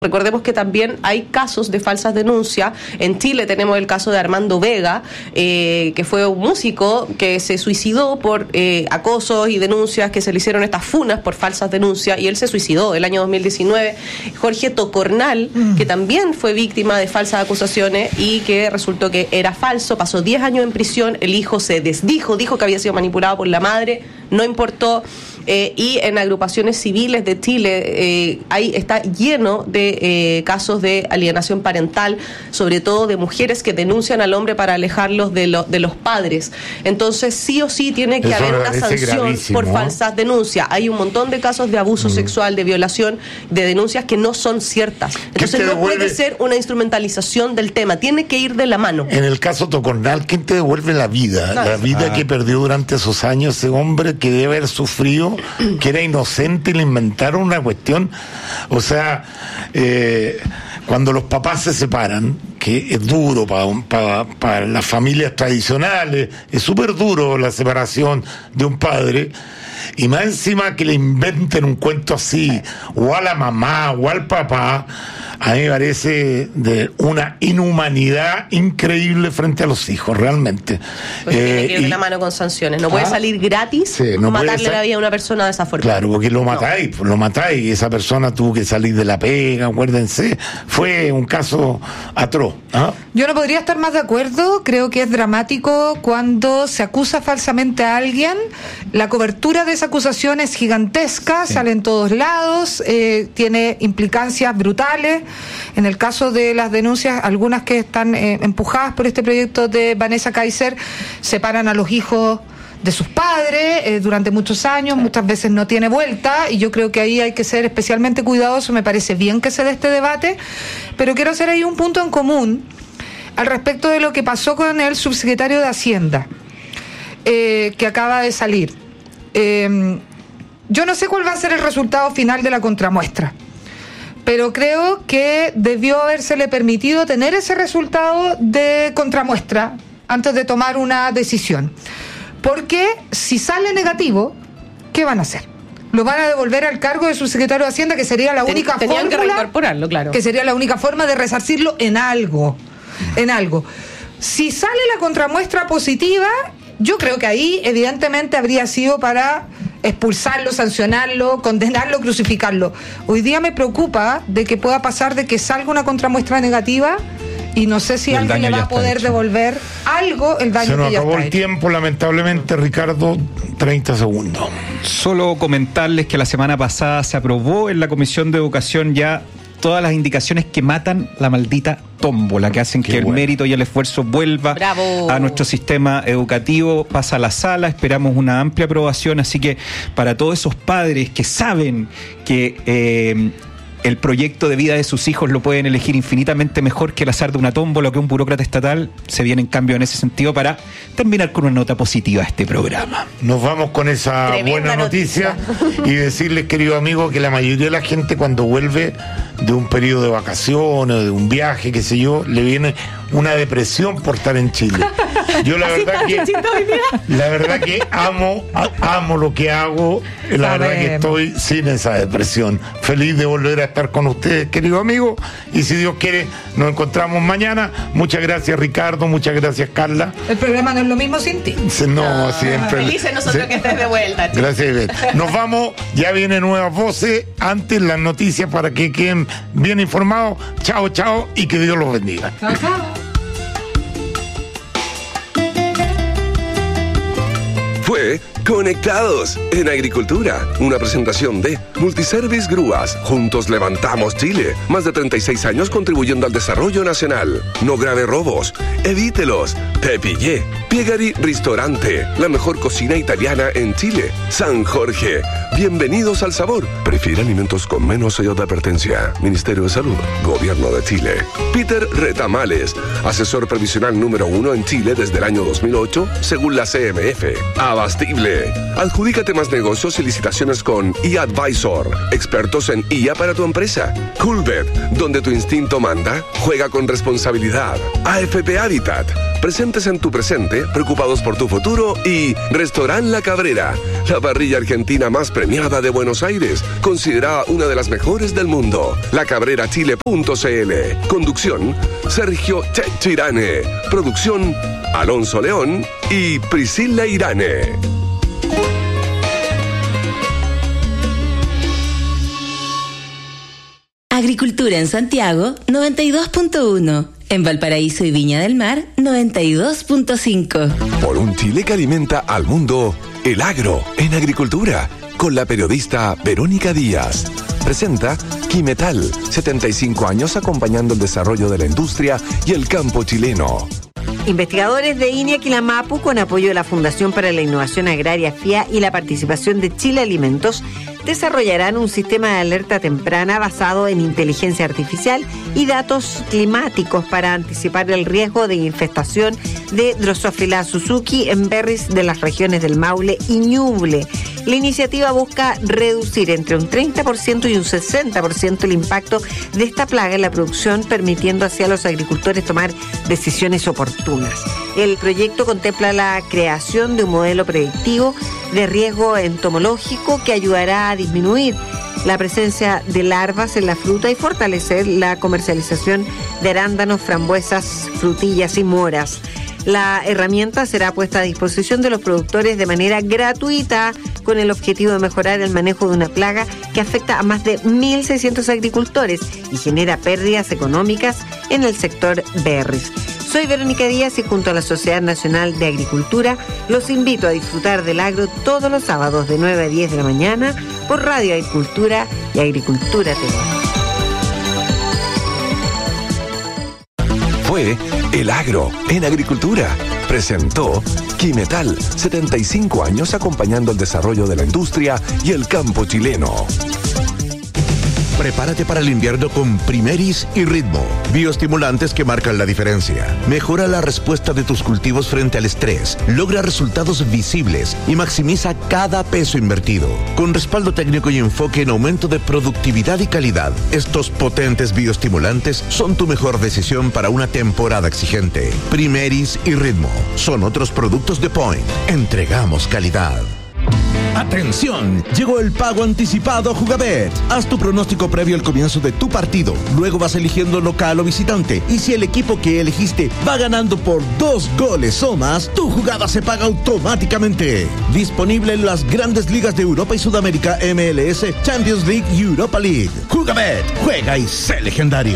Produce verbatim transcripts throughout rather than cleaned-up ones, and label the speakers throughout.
Speaker 1: Recordemos que también hay casos de falsas denuncias. En Chile tenemos el caso de Armando Vega, eh, que fue un músico que se suicidó por eh, acosos y denuncias, que se le hicieron estas funas por falsas denuncias, y él se suicidó el año dos mil diecinueve. Jorge Tocornal, mm. que también fue víctima de falsas acusaciones y que resultó que era falso, pasó diez años en prisión, el hijo se desdijo, dijo que había sido manipulado por la madre, no importó. Eh, y en agrupaciones civiles de Chile eh, ahí está lleno de eh, casos de alienación parental, sobre todo de mujeres que denuncian al hombre para alejarlos de, lo, de los padres. Entonces sí o sí tiene que
Speaker 2: Eso
Speaker 1: haber una sanción
Speaker 2: gravísimo.
Speaker 1: por falsas denuncias. Hay un montón de casos de abuso mm. sexual, de violación, de denuncias que no son ciertas. Entonces no devuelve? puede ser una instrumentalización del tema, tiene que ir de la mano.
Speaker 2: En el caso Tocornal, ¿quién te devuelve la vida? No, la vida ah. que perdió durante esos años ese hombre que debe haber sufrido, que era inocente y le inventaron una cuestión. O sea, eh, cuando los papás se separan, que es duro para pa, pa las familias tradicionales, es súper duro la separación de un padre, y más encima que le inventen un cuento así, o a la mamá o al papá, a mí me parece de una inhumanidad increíble frente a los hijos, realmente.
Speaker 1: Pues eh, tiene que ir de y, la mano con sanciones. No ah, puede salir gratis sí, no matarle la vida a una persona de esa forma.
Speaker 2: Claro, porque lo matáis, no. lo matáis, y esa persona tuvo que salir de la pega, acuérdense. Fue un caso atroz. ¿Ah?
Speaker 3: Yo no podría estar más de acuerdo. Creo que es dramático cuando se acusa falsamente a alguien. La cobertura de esa acusación es gigantesca, sí. sale en todos lados, eh, tiene implicancias brutales. En el caso de las denuncias, algunas que están eh, empujadas por este proyecto de Vanessa Kaiser, separan a los hijos de sus padres eh, durante muchos años, sí. muchas veces no tiene vuelta, y yo creo que ahí hay que ser especialmente cuidadoso. Me parece bien que se dé este debate, pero quiero hacer ahí un punto en común al respecto de lo que pasó con el subsecretario de Hacienda, eh, que acaba de salir. Eh, yo no sé cuál va a ser el resultado final de la contramuestra, pero creo que debió habérsele permitido tener ese resultado de contramuestra antes de tomar una decisión. Porque si sale negativo, ¿qué van a hacer? Lo van a devolver al cargo de su secretario de Hacienda, que sería la única
Speaker 1: Ten,
Speaker 3: fórmula,
Speaker 1: que reincorporarlo, claro.
Speaker 3: que sería la única forma de resarcirlo en algo, en algo. Si sale la contramuestra positiva, yo creo que ahí evidentemente habría sido para expulsarlo, sancionarlo, condenarlo, crucificarlo. Hoy día me preocupa de que pueda pasar de que salga una contramuestra negativa y no sé si alguien le va a poder hecho. devolver algo el daño que ya está hecho. Se nos acabó el
Speaker 2: tiempo, lamentablemente, Ricardo, treinta segundos.
Speaker 4: Solo comentarles que la semana pasada se aprobó en la Comisión de Educación ya todas las indicaciones que matan la maldita tómbola, que hacen Qué que bueno. el mérito y el esfuerzo vuelva Bravo. a nuestro sistema educativo. Pasa a la sala, esperamos una amplia aprobación, así que para todos esos padres que saben que eh, el proyecto de vida de sus hijos lo pueden elegir infinitamente mejor que el azar de una tómbola o que un burócrata estatal, se viene en cambio en ese sentido para terminar con una nota positiva a este programa.
Speaker 2: Nos vamos con esa Tremenda buena noticia, noticia y decirles, querido amigo, que la mayoría de la gente cuando vuelve de un periodo de vacaciones, de un viaje, qué sé yo, le viene una depresión por estar en Chile. Yo la verdad que la verdad que amo amo lo que hago, la Sabemos. verdad que estoy sin esa depresión. Feliz de volver a estar con ustedes, querido amigo, y si Dios quiere nos encontramos mañana. Muchas gracias, Ricardo, muchas gracias, Carla.
Speaker 3: El programa no es lo mismo sin ti.
Speaker 2: No, no siempre.
Speaker 1: Felices nosotros sí. que estés de vuelta, chicos.
Speaker 2: Gracias, Ivette. Nos vamos, ya vienen nuevas voces, antes las noticias para que queden bien informados. Chao, chao, y que Dios los bendiga.
Speaker 3: Chao, chao.
Speaker 5: Fue Conectados en Agricultura, una presentación de Multiservice Grúas. Juntos levantamos Chile. Más de treinta y seis años contribuyendo al desarrollo nacional. No grave robos, evítelos. Te pillé. Piegari Ristorante, la mejor cocina italiana en Chile. San Jorge, bienvenidos al sabor. Prefiere alimentos con menos sello de advertencia. Ministerio de Salud, Gobierno de Chile. Peter Retamales, asesor previsional número uno en Chile desde el año dos mil ocho, según la C M F. Abastible, Chile. Adjudícate más negocios y licitaciones con eAdvisor, expertos en I A para tu empresa. Coolbet, donde tu instinto manda, juega con responsabilidad. A F P Habitat, presentes en tu presente, preocupados por tu futuro. Y Restaurant La Cabrera, la parrilla argentina más premiada de Buenos Aires, considerada una de las mejores del mundo. la cabrera chile punto c l. Conducción, Sergio Checho Irane. Producción, Alonso León y Priscila Irane.
Speaker 6: Agricultura en Santiago, noventa y dos punto uno. En Valparaíso y Viña del Mar, noventa y dos punto cinco.
Speaker 5: Por un Chile que alimenta al mundo, el agro en agricultura, con la periodista Verónica Díaz. Presenta Quimetal, setenta y cinco años acompañando el desarrollo de la industria y el campo chileno.
Speaker 7: Investigadores de INEA Quilamapu, con apoyo de la Fundación para la Innovación Agraria F I A y la participación de Chile Alimentos, desarrollarán un sistema de alerta temprana basado en inteligencia artificial y datos climáticos para anticipar el riesgo de infestación de Drosophila Suzuki en berries de las regiones del Maule y Ñuble. La iniciativa busca reducir entre un treinta por ciento y un sesenta por ciento el impacto de esta plaga en la producción, permitiendo así a los agricultores tomar decisiones oportunas. El proyecto contempla la creación de un modelo predictivo de riesgo entomológico que ayudará a disminuir la presencia de larvas en la fruta y fortalecer la comercialización de arándanos, frambuesas, frutillas y moras. La herramienta será puesta a disposición de los productores de manera gratuita, con el objetivo de mejorar el manejo de una plaga que afecta a más de mil seiscientos agricultores y genera pérdidas económicas en el sector berries. Soy Verónica Díaz y junto a la Sociedad Nacional de Agricultura los invito a disfrutar del agro todos los sábados de nueve a diez de la mañana por Radio Agricultura y Agricultura T V.
Speaker 5: Fue El Agro en Agricultura. Presentó Quimetal, setenta y cinco años acompañando el desarrollo de la industria y el campo chileno.
Speaker 8: Prepárate para el invierno con Primeris y Ritmo, bioestimulantes que marcan la diferencia. Mejora la respuesta de tus cultivos frente al estrés, logra resultados visibles y maximiza cada peso invertido. Con respaldo técnico y enfoque en aumento de productividad y calidad, estos potentes bioestimulantes son tu mejor decisión para una temporada exigente. Primeris y Ritmo son otros productos de Point. Entregamos calidad.
Speaker 9: ¡Atención! Llegó el pago anticipado Jugabet. Haz tu pronóstico previo al comienzo de tu partido. Luego vas eligiendo local o visitante. Y si el equipo que elegiste va ganando por dos goles o más, tu jugada se paga automáticamente. Disponible en las grandes ligas de Europa y Sudamérica, M L S, Champions League y Europa League. Jugabet. Juega y sé legendario.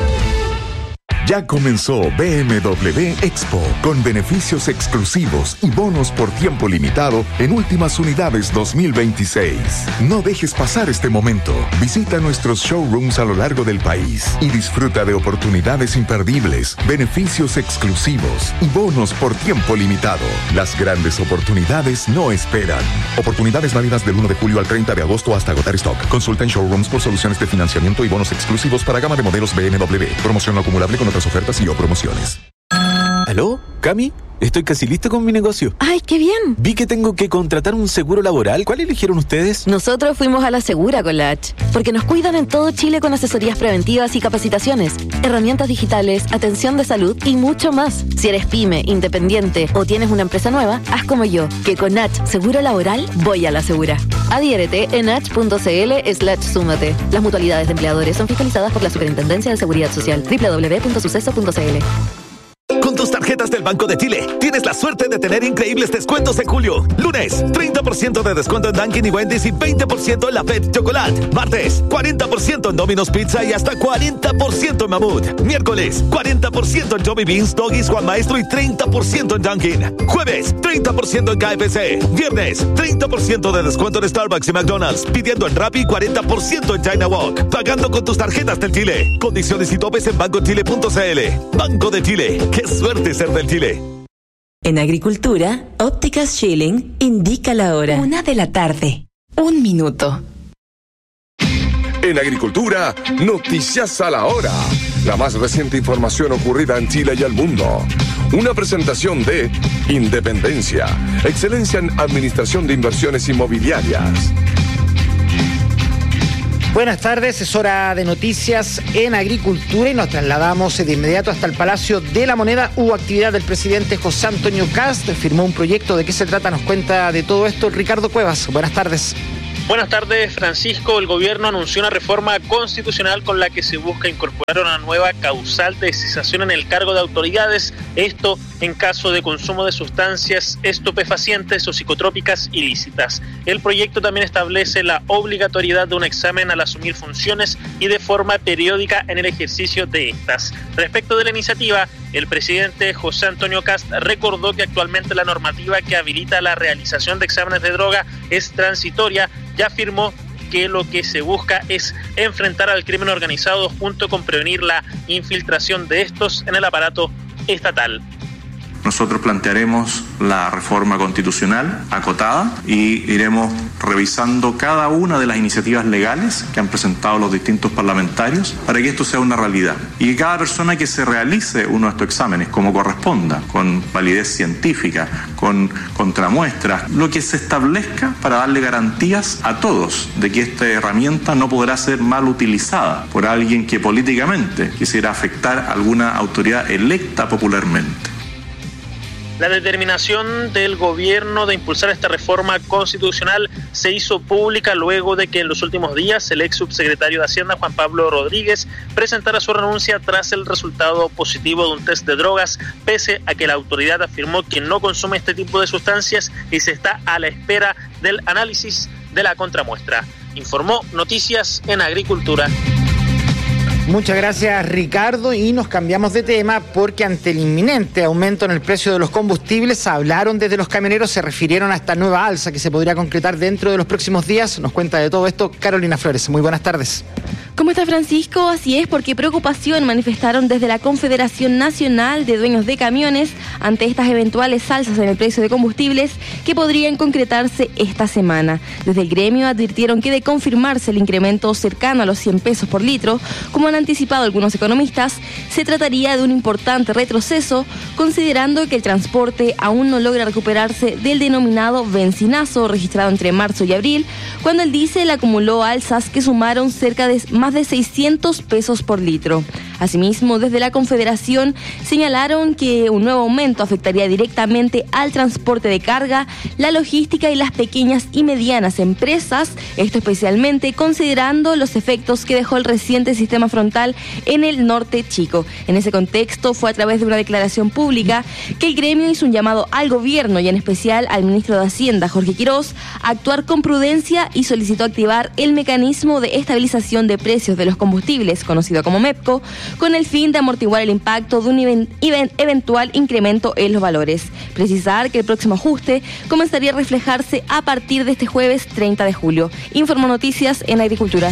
Speaker 10: Ya comenzó B M W Expo, con beneficios exclusivos y bonos por tiempo limitado en últimas unidades dos mil veintiséis. No dejes pasar este momento. Visita nuestros showrooms a lo largo del país y disfruta de oportunidades imperdibles, beneficios exclusivos y bonos por tiempo limitado. Las grandes oportunidades no esperan. Oportunidades válidas del uno de julio al treinta de agosto hasta agotar stock. Consulta en showrooms por soluciones de financiamiento y bonos exclusivos para gama de modelos B M W. Promoción no acumulable con otras ofertas y o promociones.
Speaker 11: ¿Aló? ¿Cami? Estoy casi listo con mi negocio.
Speaker 12: ¡Ay, qué bien!
Speaker 11: Vi que tengo que contratar un seguro laboral. ¿Cuál eligieron ustedes?
Speaker 12: Nosotros fuimos a la Segura con la H, porque nos cuidan en todo Chile con asesorías preventivas y capacitaciones, herramientas digitales, atención de salud y mucho más. Si eres pyme, independiente o tienes una empresa nueva, haz como yo, que con H Seguro Laboral voy a la Segura. Adhiérete en h.cl slash súmate. Las mutualidades de empleadores son fiscalizadas por la Superintendencia de Seguridad Social. doble u doble u doble u punto suceso punto c l.
Speaker 9: Con tus tarjetas del Banco de Chile, tienes la suerte de tener increíbles descuentos en julio. Lunes, treinta por ciento de descuento en Dunkin' y Wendy's y veinte por ciento en la Pet Chocolate. Martes, cuarenta por ciento en Domino's Pizza y hasta cuarenta por ciento en Mamut. Miércoles, cuarenta por ciento en Johnny Beans, Doggies, Juan Maestro y treinta por ciento en Dunkin'. Jueves, treinta por ciento en K F C. Viernes, treinta por ciento de descuento en Starbucks y McDonald's. Pidiendo en Rappi, cuarenta por ciento en China Walk. Pagando con tus tarjetas del Chile. Condiciones y topes en banco chile punto c l. Banco de Chile. ¡Qué suerte ser del Chile!
Speaker 6: En Agricultura, Ópticas Schilling indica la hora. Una de la tarde. Un minuto.
Speaker 5: En Agricultura, noticias a la hora. La más reciente información ocurrida en Chile y el mundo. Una presentación de Independencia, excelencia en administración de inversiones inmobiliarias.
Speaker 13: Buenas tardes, es hora de noticias en agricultura y nos trasladamos de inmediato hasta el Palacio de la Moneda. Hubo actividad del presidente José Antonio Kast, firmó un proyecto. ¿De qué se trata? Nos cuenta de todo esto Ricardo Cuevas. Buenas tardes.
Speaker 14: Buenas tardes, Francisco. El gobierno anunció una reforma constitucional con la que se busca incorporar una nueva causal de cesación en el cargo de autoridades, esto en caso de consumo de sustancias estupefacientes o psicotrópicas ilícitas. El proyecto también establece la obligatoriedad de un examen al asumir funciones y de forma periódica en el ejercicio de estas. Respecto de la iniciativa, el presidente José Antonio Kast recordó que actualmente la normativa que habilita la realización de exámenes de droga es transitoria. Ya afirmó que lo que se busca es enfrentar al crimen organizado junto con prevenir la infiltración de estos en el aparato estatal.
Speaker 15: Nosotros plantearemos la reforma constitucional acotada y iremos revisando cada una de las iniciativas legales que han presentado los distintos parlamentarios para que esto sea una realidad. Y que cada persona que se realice uno de estos exámenes como corresponda, con validez científica, con contramuestras, lo que se establezca para darle garantías a todos de que esta herramienta no podrá ser mal utilizada por alguien que políticamente quisiera afectar a alguna autoridad electa popularmente.
Speaker 14: La determinación del gobierno de impulsar esta reforma constitucional se hizo pública luego de que en los últimos días el ex subsecretario de Hacienda, Juan Pablo Rodríguez, presentara su renuncia tras el resultado positivo de un test de drogas, pese a que la autoridad afirmó que no consume este tipo de sustancias y se está a la espera del análisis de la contramuestra. Informó Noticias en Agricultura.
Speaker 13: Muchas gracias, Ricardo, y nos cambiamos de tema porque ante el inminente aumento en el precio de los combustibles, hablaron desde los camioneros, se refirieron a esta nueva alza que se podría concretar dentro de los próximos días. Nos cuenta de todo esto Carolina Flores. Muy buenas tardes.
Speaker 16: ¿Cómo está, Francisco? Así es, porque preocupación manifestaron desde la Confederación Nacional de Dueños de Camiones ante estas eventuales alzas en el precio de combustibles que podrían concretarse esta semana. Desde el gremio advirtieron que de confirmarse el incremento cercano a los cien pesos por litro, como han anticipado algunos economistas, se trataría de un importante retroceso, considerando que el transporte aún no logra recuperarse del denominado bencinazo registrado entre marzo y abril, cuando el diésel acumuló alzas que sumaron cerca de más de seiscientos pesos por litro. Asimismo, desde la Confederación señalaron que un nuevo aumento afectaría directamente al transporte de carga, la logística y las pequeñas y medianas empresas, esto especialmente considerando los efectos que dejó el reciente sistema frontal en el norte chico. En ese contexto, fue a través de una declaración pública que el gremio hizo un llamado al gobierno y en especial al ministro de Hacienda, Jorge Quirós, a actuar con prudencia y solicitó activar el mecanismo de estabilización de precios de los combustibles, conocido como MEPCO, con el fin de amortiguar el impacto de un even, even, eventual incremento en los valores. Precisar que el próximo ajuste comenzaría a reflejarse a partir de este jueves treinta de julio. Informó Noticias en Agricultura.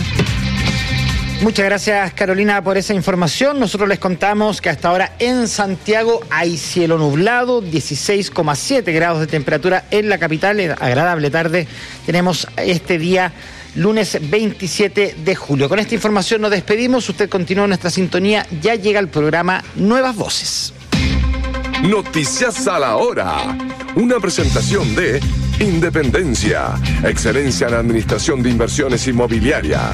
Speaker 13: Muchas gracias, Carolina, por esa información. Nosotros les contamos que hasta ahora en Santiago hay cielo nublado, dieciséis coma siete grados de temperatura en la capital. Agradable tarde tenemos este día lunes veintisiete de julio. Con esta información nos despedimos. Usted continúa en nuestra sintonía. Ya llega el programa Nuevas Voces.
Speaker 5: Noticias a la hora. Una presentación de Independencia, excelencia en administración de inversiones inmobiliarias.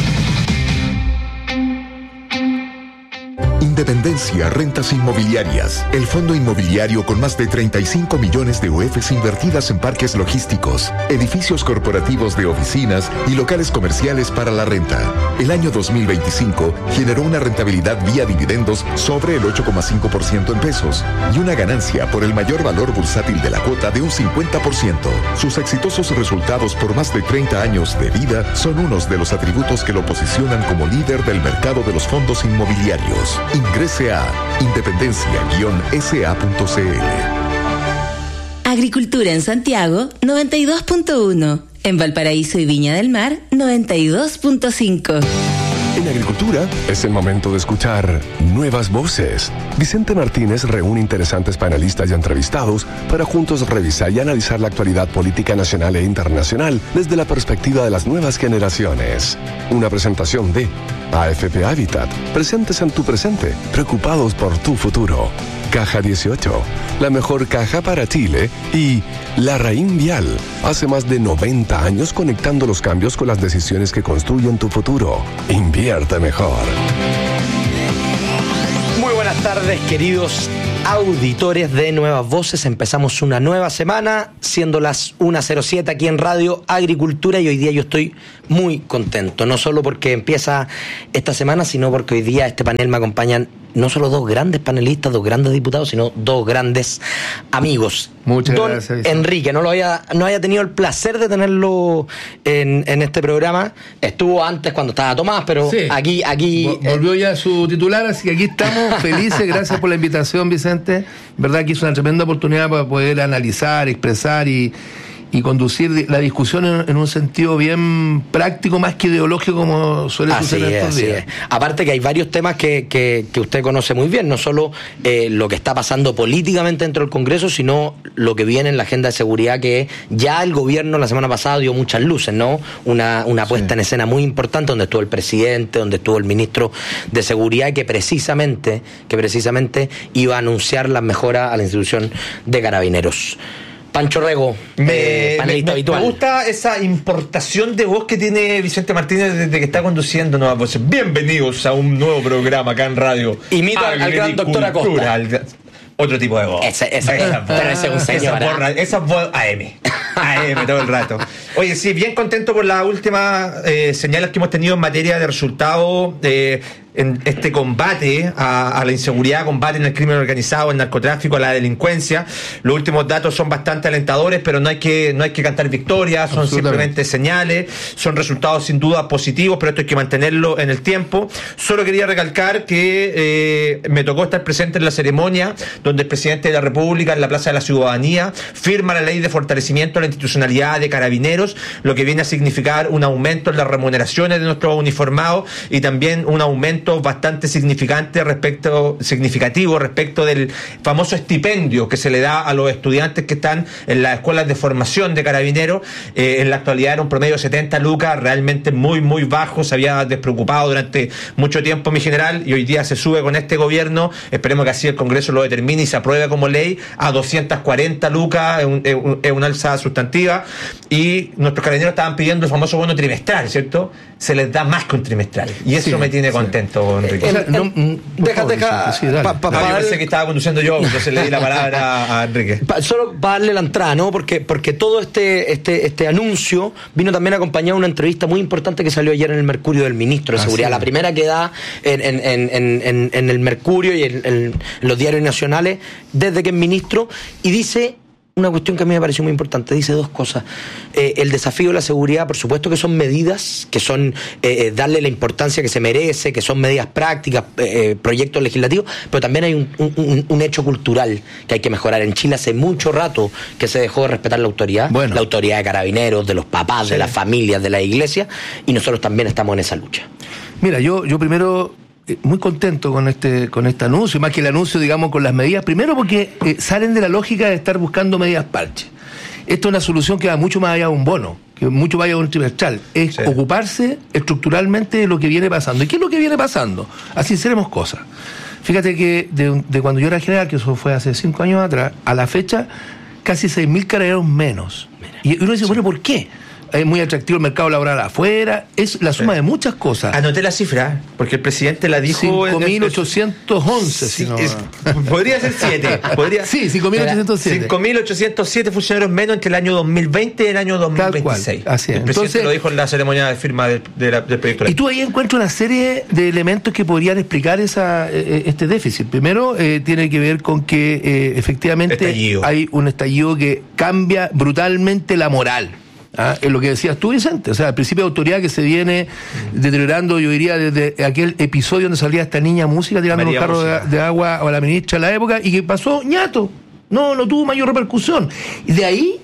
Speaker 10: Independencia Rentas Inmobiliarias, el fondo inmobiliario con más de treinta y cinco millones de U Efes invertidas en parques logísticos, edificios corporativos de oficinas y locales comerciales para la renta. El año dos mil veinticinco generó una rentabilidad vía dividendos sobre el ocho coma cinco por ciento en pesos y una ganancia por el mayor valor bursátil de la cuota de un cincuenta por ciento. Sus exitosos resultados por más de treinta años de vida son unos de los atributos que lo posicionan como líder del mercado de los fondos inmobiliarios. Ingrese a independencia guion s a punto c l.
Speaker 6: Agricultura en Santiago, noventa y dos punto uno. En Valparaíso y Viña del Mar, noventa y dos punto cinco.
Speaker 5: En Agricultura es el momento de escuchar Nuevas Voces. Vicente Martínez reúne interesantes panelistas y entrevistados para juntos revisar y analizar la actualidad política nacional e internacional desde la perspectiva de las nuevas generaciones. Una presentación de A F P Habitat. Presentes en tu presente, preocupados por tu futuro. Caja dieciocho, la mejor caja para Chile, y Larraín Vial, hace más de noventa años conectando los cambios con las decisiones que construyen tu futuro. Invierte mejor.
Speaker 17: Muy buenas tardes, queridos auditores de Nuevas Voces. Empezamos una nueva semana, siendo las una cero siete aquí en Radio Agricultura, y hoy día yo estoy muy contento, no solo porque empieza esta semana, sino porque hoy día a este panel me acompañan no solo dos grandes panelistas, dos grandes diputados, sino dos grandes amigos.
Speaker 18: Muchas
Speaker 17: Don
Speaker 18: gracias.
Speaker 17: Enrique, no lo haya, no haya tenido el placer de tenerlo en, en este programa. Estuvo antes cuando estaba Tomás, pero sí, aquí, aquí
Speaker 18: volvió ya su titular, así que aquí estamos felices. Gracias por la invitación, Vicente. Verdad que es una tremenda oportunidad para poder analizar, expresar y y conducir la discusión en, en un sentido bien práctico, más que ideológico, como suele suceder estos días.
Speaker 17: Aparte que hay varios temas que, que, que usted conoce muy bien, no solo eh, lo que está pasando políticamente dentro del Congreso, sino lo que viene en la agenda de seguridad, que ya el gobierno la semana pasada dio muchas luces, ¿no? Una, una puesta sí. en escena muy importante, donde estuvo el presidente, donde estuvo el ministro de Seguridad, que precisamente, que precisamente iba a anunciar las mejoras a la institución de Carabineros. Pancho Rego,
Speaker 19: me,
Speaker 17: eh, panelista
Speaker 19: me,
Speaker 17: habitual.
Speaker 19: Me gusta esa importación de voz que tiene Vicente Martínez desde que está conduciendo Nuevas Voces. Bienvenidos a un nuevo programa acá en radio.
Speaker 17: Imito al, al gran doctor Acosta. Al,
Speaker 19: otro tipo de voz.
Speaker 17: Ese, ese, esa, pero ese es un señor.
Speaker 19: Esa voz, esa voz A M. A M todo el rato. Oye, sí, bien contento por las últimas eh, señales que hemos tenido en materia de resultados eh, en este combate a, a la inseguridad, combate en el crimen organizado, el narcotráfico, a la delincuencia. Los últimos datos son bastante alentadores, pero no hay que no hay que cantar victoria, son simplemente señales, son resultados sin duda positivos, pero esto hay que mantenerlo en el tiempo. Solo quería recalcar que eh, me tocó estar presente en la ceremonia donde el presidente de la República, en la Plaza de la Ciudadanía, firma la ley de fortalecimiento de la institucionalidad de Carabineros, lo que viene a significar un aumento en las remuneraciones de nuestros uniformados y también un aumento bastante significante respecto, significativo respecto del famoso estipendio que se le da a los estudiantes que están en las escuelas de formación de Carabineros. Eh, en la actualidad era un promedio de setenta lucas, realmente muy, muy bajo, se había despreocupado durante mucho tiempo, mi general, y hoy día se sube con este gobierno. Esperemos que así el Congreso lo determine y se apruebe como ley a doscientas cuarenta lucas, es un, es un, es una alza sustantiva, y nuestros carabineros estaban pidiendo el famoso bono trimestral, ¿cierto? Se les da más que un trimestral, y eso sí, me tiene sí. contento, Enrique.
Speaker 17: El, el, no, deja, deja. Sí,
Speaker 19: pa, pa, pa, no, yo pensé que estaba conduciendo yo, entonces le di la palabra a Enrique.
Speaker 17: Pa, solo para darle la entrada, ¿no? Porque, porque todo este, este, este anuncio vino también acompañado de una entrevista muy importante que salió ayer en el Mercurio del ministro de Seguridad, ah, sí. la primera que da en, en, en, en, en el Mercurio y en, en los diarios nacionales desde que es ministro, y dice una cuestión que a mí me pareció muy importante. Dice dos cosas. Eh, el desafío de la seguridad, por supuesto que son medidas, que son eh, darle la importancia que se merece, que son medidas prácticas, eh, proyectos legislativos, pero también hay un, un, un hecho cultural que hay que mejorar. En Chile hace mucho rato que se dejó de respetar la autoridad, bueno. la autoridad de Carabineros, de los papás, sí. de las familias, de la iglesia, y nosotros también estamos en esa lucha.
Speaker 18: Mira, yo, yo primero... muy contento con este con este anuncio, más que el anuncio, digamos, con las medidas, primero porque eh, salen de la lógica de estar buscando medidas parche. Esta es una solución que va mucho más allá de un bono, que mucho más allá de un trimestral, es sí. ocuparse estructuralmente de lo que viene pasando. ¿Y qué es lo que viene pasando? Así seremos cosas. Fíjate que de, de cuando yo era general, que eso fue hace cinco años atrás, a la fecha, casi seis mil carabineros menos. Mira, y uno dice, sí. bueno, ¿por qué? Es muy atractivo el mercado laboral afuera, es la suma de muchas cosas.
Speaker 19: Anoté la cifra, porque el presidente la dijo...
Speaker 18: cinco mil ochocientos once,
Speaker 19: sí,
Speaker 18: si no...
Speaker 19: es, podría ser siete. Podría,
Speaker 18: sí, cinco mil ochocientos siete.
Speaker 19: cinco mil ochocientos siete funcionarios menos entre el año dos mil veinte y el año dos mil veintiséis.
Speaker 18: Tal cual, así es.
Speaker 19: El presidente Entonces, lo dijo en la ceremonia de firma del, de la, del proyecto.
Speaker 18: Y tú ahí encuentras una serie de elementos que podrían explicar esa, eh, este déficit. Primero, eh, tiene que ver con que eh, efectivamente estallido. hay un estallido que cambia brutalmente la moral. ¿Ah? Es lo que decías tú, Vicente, o sea, el principio de autoridad que se viene deteriorando, yo diría, desde aquel episodio donde salía esta niña música tirando María los carros de, de agua a la ministra de la época, y que pasó ñato, no, no tuvo mayor repercusión. Y de ahí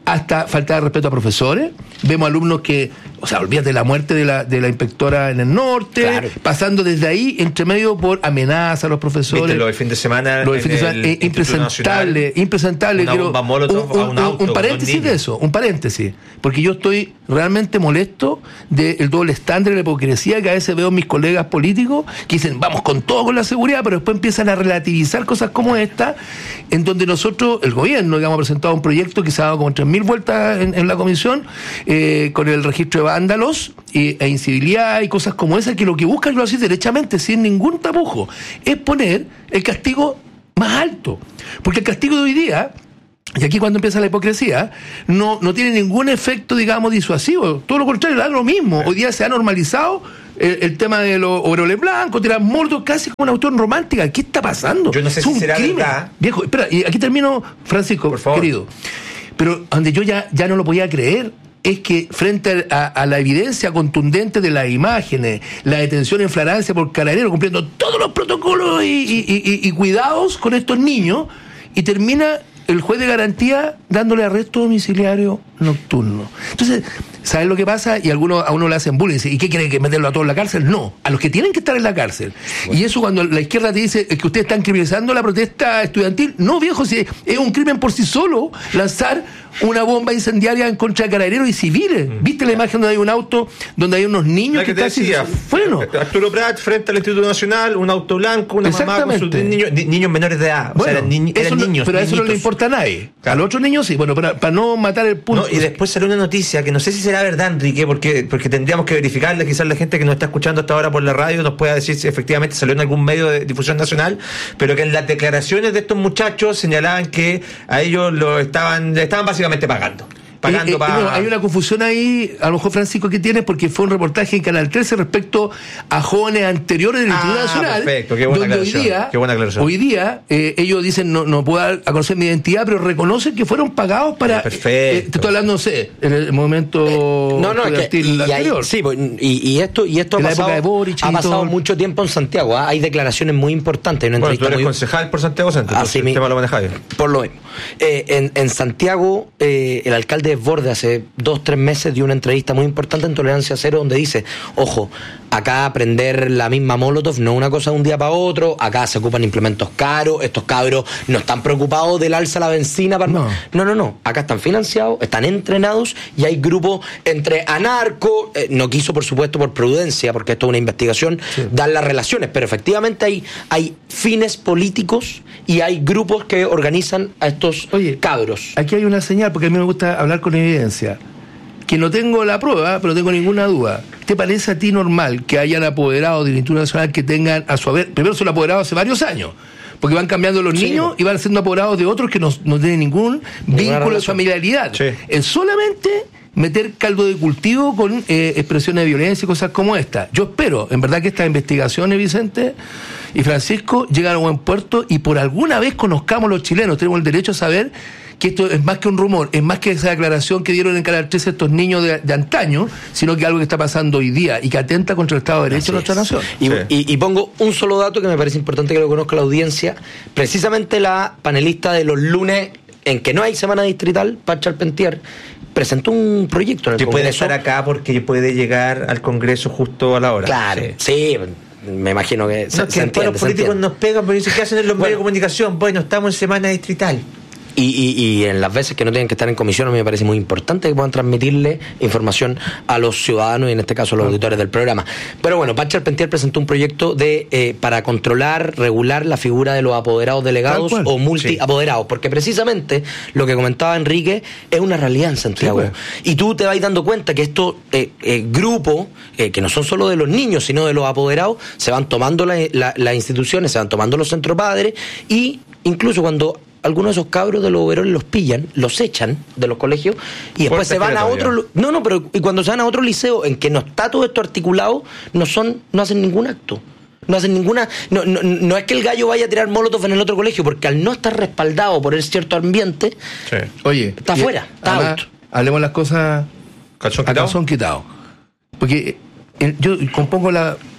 Speaker 18: hasta falta de respeto a profesores. Vemos alumnos que, o sea, olvídate de la muerte de la, de la inspectora en el norte, claro. pasando desde ahí, entre medio por amenazas a los profesores.
Speaker 19: ¿Viste lo del fin de semana?
Speaker 18: Lo del fin de semana, eh, impresentable, impresentable.
Speaker 19: Una
Speaker 18: quiero,
Speaker 19: bomba molotov
Speaker 18: un, un,
Speaker 19: a un auto,
Speaker 18: un paréntesis de eso, un paréntesis, porque yo estoy realmente molesto del doble estándar y la hipocresía que a veces veo en mis colegas políticos que dicen, vamos con todo con la seguridad, pero después empiezan a relativizar cosas como esta, en donde nosotros, el gobierno, digamos, ha presentado un proyecto que se ha dado como tres mil vueltas en, en la comisión, eh, con el registro de vándalos e, e incivilidad y cosas como esas, que lo que buscan, lo así derechamente, sin ningún tapujo, es poner el castigo más alto. Porque el castigo de hoy día, y aquí cuando empieza la hipocresía, no, no tiene ningún efecto, digamos, disuasivo. Todo lo contrario, da lo mismo. Hoy día se ha normalizado el, el tema de los overoles blancos, tirar muertos, casi como una autor romántica. ¿Qué está pasando?
Speaker 19: Yo no sé
Speaker 18: es
Speaker 19: si
Speaker 18: un
Speaker 19: será
Speaker 18: crimen.
Speaker 19: verdad.
Speaker 18: Viejo, espera, y aquí termino, Francisco,
Speaker 19: por favor,
Speaker 18: querido. Pero donde yo ya, ya no lo podía creer es que frente a, a la evidencia contundente de las imágenes, la detención en flagrancia por Carabineros, cumpliendo todos los protocolos y, y, y, y cuidados con estos niños, y termina el juez de garantía dándole arresto domiciliario nocturno. Entonces, ¿sabes lo que pasa? Y algunos a uno le hacen bullying. ¿Y qué quieren, que meterlo a todos en la cárcel? No, a los que tienen que estar en la cárcel. Bueno. Y eso cuando la izquierda te dice que ustedes están criminalizando la protesta estudiantil. No, viejo, si es un crimen por sí solo lanzar una bomba incendiaria en contra de carabineros y civiles. Mm. ¿Viste la imagen donde hay un auto, donde hay unos niños
Speaker 19: la que,
Speaker 18: que casi...
Speaker 19: Decía,
Speaker 18: bueno.
Speaker 19: Arturo Prat frente al Instituto Nacional, un auto blanco, una mamá con sus niños, niños menores de edad.
Speaker 18: Bueno,
Speaker 19: o sea, eran, ni, eran
Speaker 18: no,
Speaker 19: niños.
Speaker 18: Pero a
Speaker 19: niñitos.
Speaker 18: eso no le importa a nadie. A los otros niños sí, bueno, para, para no matar el punto.
Speaker 19: No, y después salió una noticia que no sé si será verdad, Enrique, porque, porque tendríamos que verificarle. Quizás la gente que nos está escuchando hasta ahora por la radio nos pueda decir si efectivamente salió en algún medio de difusión nacional, pero que en las declaraciones de estos muchachos señalaban que a ellos lo estaban, estaban básicamente pagando.
Speaker 18: Eh, eh, para... no, hay una confusión ahí, a lo mejor, Francisco, que tienes, porque fue un reportaje en Canal trece respecto a jóvenes anteriores del Instituto
Speaker 19: ah,
Speaker 18: Nacional.
Speaker 19: Perfecto, qué buena
Speaker 18: donde
Speaker 19: aclaración.
Speaker 18: Hoy día,
Speaker 19: qué buena aclaración.
Speaker 18: Hoy día eh, ellos dicen, no, no puedo dar a conocer mi identidad, pero reconocen que fueron pagados para.
Speaker 19: Perfecto.
Speaker 18: Eh, te estoy hablando, no sé, en el momento.
Speaker 17: Eh, no, no, es que, y,
Speaker 18: anterior.
Speaker 17: Ahí, sí, y, y esto, y esto ha pasado, Boric, ha pasado mucho tiempo en Santiago. ¿eh? Hay declaraciones muy importantes. Una
Speaker 19: bueno, tú eres
Speaker 17: muy...
Speaker 19: concejal por Santiago Centro.
Speaker 17: Así
Speaker 19: el tema lo manejáis.
Speaker 17: Por lo mismo. Eh, en, en Santiago, eh, el alcalde Desbordes hace dos, tres meses dio una entrevista muy importante en Tolerancia Cero donde dice, ojo, acá aprender la misma Molotov no es una cosa de un día para otro, acá se ocupan implementos caros, estos cabros no están preocupados del alza a la benzina. Para... No. no, no, no, acá están financiados, están entrenados y hay grupos entre anarco, eh, no quiso por supuesto por prudencia, porque esto es una investigación, sí. dar las relaciones, pero efectivamente hay, hay fines políticos y hay grupos que organizan a estos
Speaker 18: Oye,
Speaker 17: cabros.
Speaker 18: Aquí hay una señal, porque a mí me gusta hablar con evidencia. Que no tengo la prueba, pero tengo ninguna duda. ¿Te parece a ti normal que hayan apoderados del Instituto Nacional que tengan a su haber, primero son apoderados hace varios años, porque van cambiando los sí, niños no. y van siendo apoderados de otros que no, no tienen ningún vínculo de familiaridad? Sí. Es solamente meter caldo de cultivo con eh, expresiones de violencia y cosas como esta. Yo espero, en verdad, que estas investigaciones, Vicente y Francisco, lleguen a buen puerto y por alguna vez conozcamos los chilenos, tenemos el derecho a saber que esto es más que un rumor, es más que esa declaración que dieron en Canal trece estos niños de, de antaño, sino que algo que está pasando hoy día y que atenta contra el Estado de Derecho de nuestra nación.
Speaker 17: Y, sí. y, y pongo un solo dato que me parece importante que lo conozca la audiencia. Precisamente la panelista de los lunes en que no hay semana distrital, Pat Charpentier, presentó un proyecto en el
Speaker 19: que
Speaker 17: Congreso.
Speaker 19: Puede estar acá porque puede llegar al Congreso justo a la hora.
Speaker 17: Claro, sí, sí me imagino que
Speaker 19: no,
Speaker 17: se,
Speaker 19: que
Speaker 17: se entiende,
Speaker 19: los políticos nos pegan porque dicen, ¿qué hacen en los bueno, medios de comunicación? Bueno, estamos en semana distrital.
Speaker 17: Y, y, y en las veces que no tienen que estar en comisión, a mí me parece muy importante que puedan transmitirle información a los ciudadanos y en este caso a los auditores del programa. Pero bueno, Pat Charpentier presentó un proyecto de eh, para controlar, regular la figura de los apoderados delegados o multiapoderados, sí. porque precisamente lo que comentaba Enrique es una realidad en Santiago. Sí, pues. Y tú te vas dando cuenta que estos eh, eh, grupos, eh, que no son solo de los niños, sino de los apoderados, se van tomando las la, la instituciones, se van tomando los centros padres y incluso cuando algunos de esos cabros de los overoles los pillan, los echan de los colegios y después se van a otro... No, no, pero y cuando se van a otro liceo en que no está todo esto articulado, no son no hacen ningún acto. No hacen ninguna... No, no, no es que el gallo vaya a tirar molotov en el otro colegio, porque al no estar respaldado por el cierto ambiente, sí.
Speaker 18: Oye,
Speaker 17: está afuera, está out.
Speaker 18: Hablemos las cosas
Speaker 19: calzón
Speaker 18: a calzón quitado. Porque eh, yo compongo la...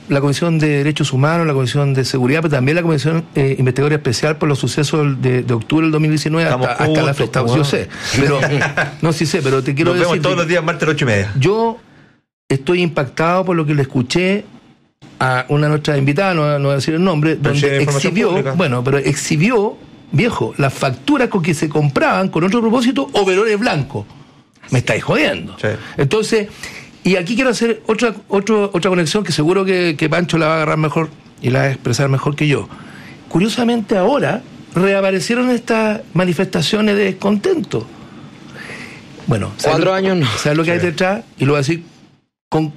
Speaker 18: la Comisión de Derechos Humanos, la Comisión de Seguridad, pero también la Comisión eh, Investigadora Especial por los sucesos de, de octubre del dos mil diecinueve hasta,
Speaker 19: juntos,
Speaker 18: hasta la fecha. Yo sé, pero no sí sé, pero te quiero
Speaker 19: Nos
Speaker 18: decir.
Speaker 19: vemos todos los días martes a las ocho y media.
Speaker 18: Yo estoy impactado por lo que le escuché a una de nuestras invitadas, no, no voy a decir el nombre,
Speaker 19: pero
Speaker 18: donde exhibió, pública. bueno, pero exhibió, viejo, las facturas con que se compraban con otro propósito, overoles blancos. Me estáis jodiendo. Sí. Entonces, y aquí quiero hacer otra otro, otra conexión que seguro que, que Pancho la va a agarrar mejor y la va a expresar mejor que yo. Curiosamente ahora reaparecieron estas manifestaciones de descontento. Bueno,
Speaker 17: cuatro años no.
Speaker 18: ¿Sabes lo que sí. hay detrás? Y lo voy a decir con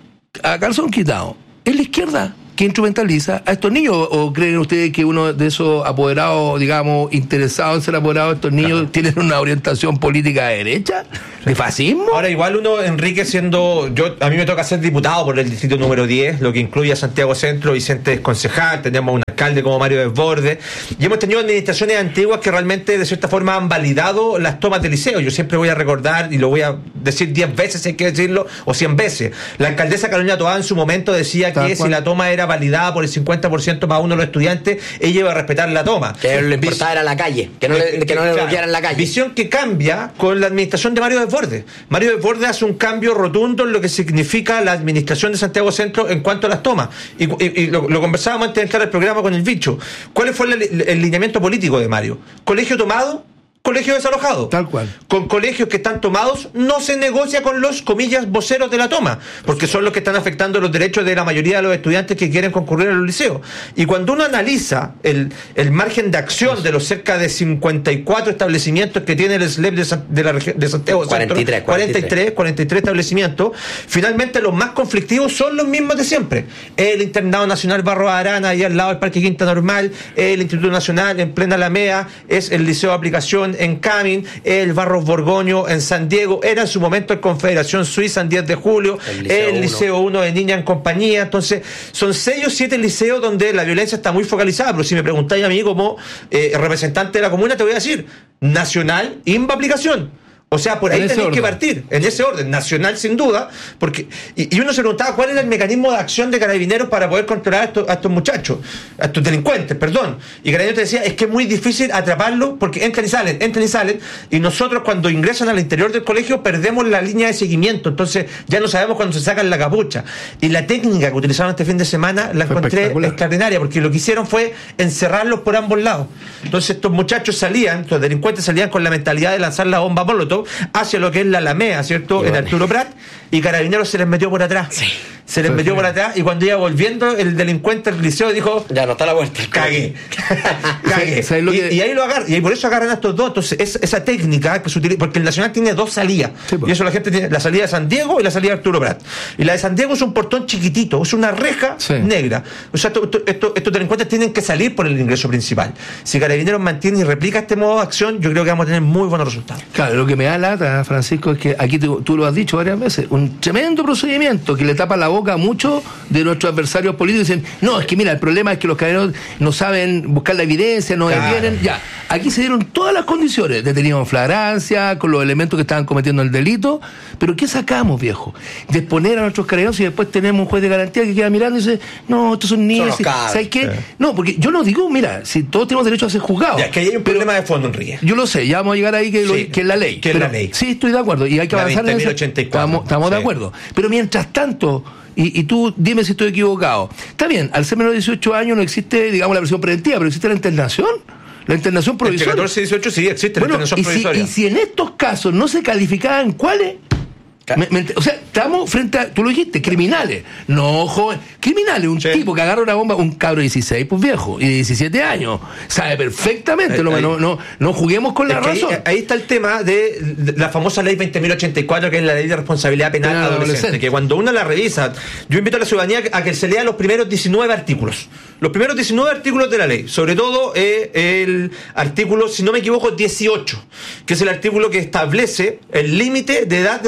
Speaker 18: a calzón quitado. Es la izquierda que instrumentaliza a estos niños. ¿O creen ustedes que uno de esos apoderados, digamos, interesados en ser apoderados de estos niños, claro, tienen una orientación política de derecha? ¿De fascismo?
Speaker 19: Ahora, igual uno, Enrique, siendo... yo a mí me toca ser diputado por el distrito número diez, lo que incluye a Santiago Centro. Vicente es concejal, tenemos un alcalde como Mario Desbordes, y hemos tenido administraciones antiguas que realmente, de cierta forma, han validado las tomas del liceo. Yo siempre voy a recordar, y lo voy a decir diez veces, si hay que decirlo, o cien veces. La alcaldesa Carolina Toá en su momento decía que Tal si cual. la toma era validada por el cincuenta por ciento para uno de los estudiantes, ella iba a respetar la toma.
Speaker 17: Que lo importaba era la calle, que no le, que no le claro, bloquearan la calle.
Speaker 19: Visión que cambia con la administración de Mario Desbordes. Mario Desbordes hace un cambio rotundo en lo que significa la administración de Santiago Centro en cuanto a las tomas. Y, y, y lo, lo conversábamos antes de entrar al programa con el bicho. ¿Cuál fue el, el lineamiento político de Mario? Colegio tomado, colegio desalojado.
Speaker 18: Tal cual.
Speaker 19: Con colegios que están tomados no se negocia con los, comillas, voceros de la toma, porque son los que están afectando los derechos de la mayoría de los estudiantes que quieren concurrir a los liceos. Y cuando uno analiza el, el margen de acción de los cerca de cincuenta y cuatro establecimientos que tiene el S L E P de, San, de, la, de Santiago
Speaker 17: cuarenta y tres,
Speaker 19: Centro, cuarenta y tres, cuarenta y tres establecimientos, finalmente los más conflictivos son los mismos de siempre. El Internado Nacional Barro Arana, ahí al lado del Parque Quinta Normal, el Instituto Nacional en plena Alameda, es el Liceo de Aplicación en Camin, el Barros Borgoño en San Diego, era en su momento el Confederación Suiza en diez de julio, el Liceo, el Liceo uno de Niña en Compañía. Entonces son seis o siete liceos donde la violencia está muy focalizada. Pero si me preguntáis a mí como eh, representante de la comuna, te voy a decir: Nacional, I M B A Aplicación. O sea, por ahí tenéis que partir, en ese orden, nacional sin duda, porque y, y uno se preguntaba cuál era el mecanismo de acción de Carabineros para poder controlar a estos, a estos muchachos, a estos delincuentes, perdón. Y Carabineros te decía, es que es muy difícil atraparlos porque entran y salen, entran y salen, y nosotros cuando ingresan al interior del colegio perdemos la línea de seguimiento, entonces ya no sabemos cuándo se sacan la capucha. Y la técnica que utilizaron este fin de semana la fue encontré extraordinaria, porque lo que hicieron fue encerrarlos por ambos lados. Entonces estos muchachos salían, estos delincuentes salían con la mentalidad de lanzar la bomba molotov hacia lo que es la Alameda, ¿cierto? Bueno. En Arturo Prat, y Carabineros se les metió por atrás. Sí. Se les metió por atrás, y cuando iba volviendo el delincuente al liceo dijo:
Speaker 17: ya no está la vuelta.
Speaker 19: Cagué. Cagué. Sí, y, que... y ahí lo agarran, y por eso agarran a estos dos. Entonces, es, esa técnica que se utiliza, porque el Nacional tiene dos salidas. Sí, pues. Y eso la gente tiene, la salida de San Diego y la salida de Arturo Prat. Y la de San Diego es un portón chiquitito, es una reja sí. negra. O sea, esto, esto, estos delincuentes tienen que salir por el ingreso principal. Si Carabineros mantiene y replica este modo de acción, yo creo que vamos a tener muy buenos resultados.
Speaker 18: Claro, lo que me da lata, Francisco, es que aquí tú, tú lo has dicho varias veces, un tremendo procedimiento que le tapa la boca a muchos de nuestros adversarios políticos. Dicen, no, es que mira, el problema es que los carabineros no saben buscar la evidencia, no claro. detienen. Ya, aquí se dieron todas las condiciones, detenidos en flagrancia, con los elementos que estaban cometiendo el delito, pero ¿qué sacamos, viejo? De exponer a nuestros carabineros y después tenemos un juez de garantía que queda mirando y dice, no, estos son niños. ¿Sabes qué? Sí. No, porque yo no digo, mira, si todos tenemos derecho a ser juzgados.
Speaker 19: Ya, que hay un problema de fondo, Enrique.
Speaker 18: Yo lo sé, ya vamos a llegar ahí que, lo,
Speaker 19: sí,
Speaker 18: que es la ley.
Speaker 19: Que es la ley.
Speaker 18: Sí, estoy de acuerdo, y hay que
Speaker 19: la
Speaker 18: avanzar en eso. Estamos, estamos sí. de acuerdo. Pero mientras tanto, y, y tú dime si estoy equivocado, está bien, al ser menor de dieciocho años no existe, digamos, la prisión preventiva, pero existe la internación. La internación provisoria.
Speaker 19: Entre catorce y dieciocho sí existe
Speaker 18: bueno,
Speaker 19: la internación
Speaker 18: y
Speaker 19: provisoria.
Speaker 18: Si, y si en estos casos no se calificaban, ¿cuáles? Me, me, o sea, estamos frente a, tú lo dijiste, criminales. No, joven, criminales, un sí. tipo que agarra una bomba, un cabro de dieciséis, pues viejo, y de diecisiete años, sabe perfectamente, ahí, no, ahí, no, no, no juguemos con la razón.
Speaker 19: Ahí, ahí está el tema de, de la famosa ley veinte mil ochenta y cuatro, que es la ley de responsabilidad penal Penal adolescente, adolescente, que cuando uno la revisa, yo invito a la ciudadanía a que se lea los primeros diecinueve artículos. Los primeros diecinueve artículos de la ley, sobre todo eh, el artículo, si no me equivoco, dieciocho, que es el artículo que establece el límite de edad de, de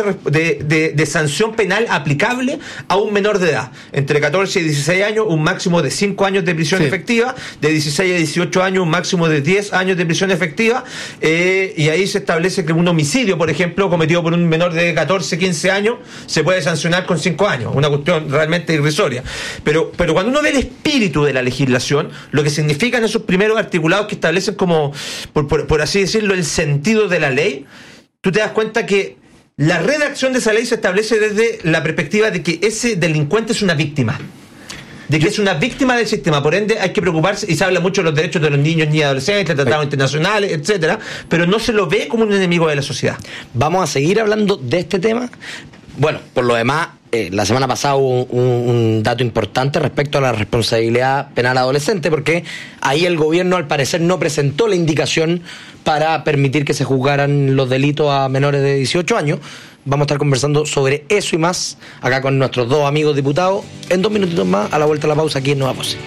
Speaker 19: de, de, de sanción penal aplicable a un menor de edad. Entre catorce y dieciséis años, un máximo de cinco años de prisión sí. efectiva. De dieciséis a dieciocho años, un máximo de diez años de prisión efectiva. Eh, y ahí se establece que un homicidio, por ejemplo, cometido por un menor de catorce, quince años, se puede sancionar con cinco años. Una cuestión realmente irrisoria. Pero, pero cuando uno ve el espíritu de la legislación, lo que significan esos primeros articulados que establecen como, por, por, por así decirlo, el sentido de la ley, tú te das cuenta que la redacción de esa ley se establece desde la perspectiva de que ese delincuente es una víctima. De que es una víctima del sistema, por ende hay que preocuparse, y se habla mucho de los derechos de los niños y adolescentes, tratados internacionales, etcétera, pero no se lo ve como un enemigo de la sociedad.
Speaker 17: Vamos a seguir hablando de este tema. Bueno, por lo demás, eh, la semana pasada hubo un, un dato importante respecto a la responsabilidad penal adolescente, porque ahí el gobierno al parecer no presentó la indicación para permitir que se juzgaran los delitos a menores de dieciocho años. Vamos a estar conversando sobre eso y más acá con nuestros dos amigos diputados en dos minutitos más, a la vuelta de la pausa aquí en Nueva Voz.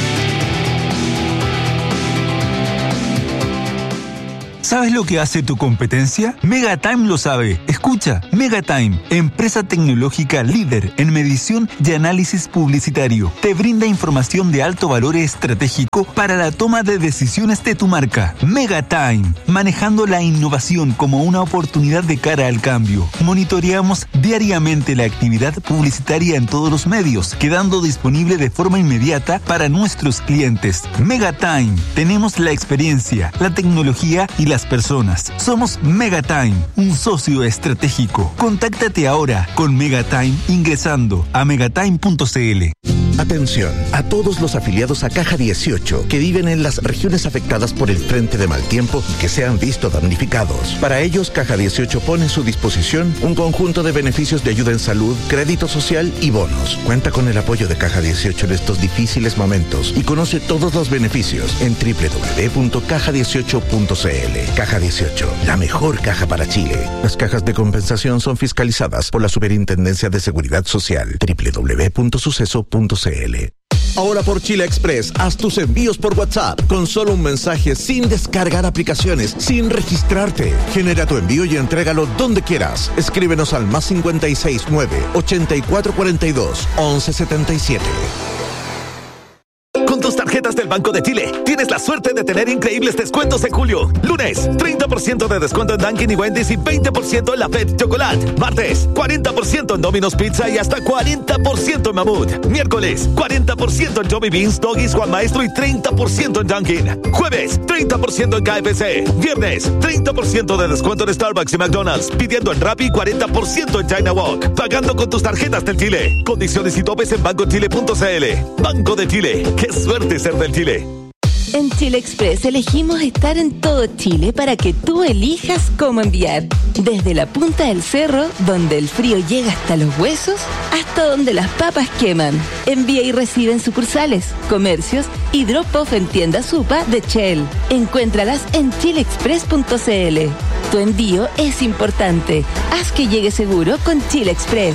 Speaker 20: ¿Sabes lo que hace tu competencia? Megatime lo sabe. Escucha, Megatime, empresa tecnológica líder en medición y análisis publicitario. Te brinda información de alto valor estratégico para la toma de decisiones de tu marca. Megatime, manejando la innovación como una oportunidad de cara al cambio. Monitoreamos diariamente la actividad publicitaria en todos los medios, quedando disponible de forma inmediata para nuestros clientes. Megatime, tenemos la experiencia, la tecnología y las personas. Somos Megatime, un socio estratégico. Contáctate ahora con Megatime ingresando a megatime punto c l.
Speaker 8: Atención a todos los afiliados a Caja dieciocho que viven en las regiones afectadas por el frente de mal tiempo y que se han visto damnificados. Para ellos, Caja dieciocho pone a su disposición un conjunto de beneficios de ayuda en salud, crédito social y bonos. Cuenta con el apoyo de Caja dieciocho en estos difíciles momentos y conoce todos los beneficios en doble u doble u doble u punto caja dieciocho punto c l. Caja dieciocho, la mejor caja para Chile. Las cajas de compensación son fiscalizadas por la Superintendencia de Seguridad Social. doble u doble u doble u punto suceso punto c l.
Speaker 9: Ahora por Chile Express, haz tus envíos por WhatsApp con solo un mensaje, sin descargar aplicaciones, sin registrarte. Genera tu envío y entrégalo donde quieras. Escríbenos al más cincuenta y seis nueve, ochenta y cuatro cuarenta y dos, once setenta y siete. Con tus tarjetas del Banco de Chile, tienes la suerte de tener increíbles descuentos en julio. Lunes, treinta por ciento de descuento en Dunkin' y Wendy's y veinte por ciento en la Fed Chocolate. Martes, cuarenta por ciento en Domino's Pizza y hasta cuarenta por ciento en Mamut. Miércoles, cuarenta por ciento en Johnny Beans, Doggies, Juan Maestro y treinta por ciento en Dunkin'. Jueves, treinta por ciento en K F C. Viernes, treinta por ciento de descuento en Starbucks y McDonald's. Pidiendo en Rappi, cuarenta por ciento en China Walk. Pagando con tus tarjetas del Chile. Condiciones y topes en banco chile punto c l. Banco de Chile. ¡Qué suerte ser del Chile!
Speaker 6: En Chile Express elegimos estar en todo Chile para que tú elijas cómo enviar. Desde la punta del cerro, donde el frío llega hasta los huesos, hasta donde las papas queman. Envía y recibe en sucursales, comercios y drop-off en tiendas Supa de Shell. Encuéntralas en chile express punto c l. Tu envío es importante. Haz que llegue seguro con Chile Express.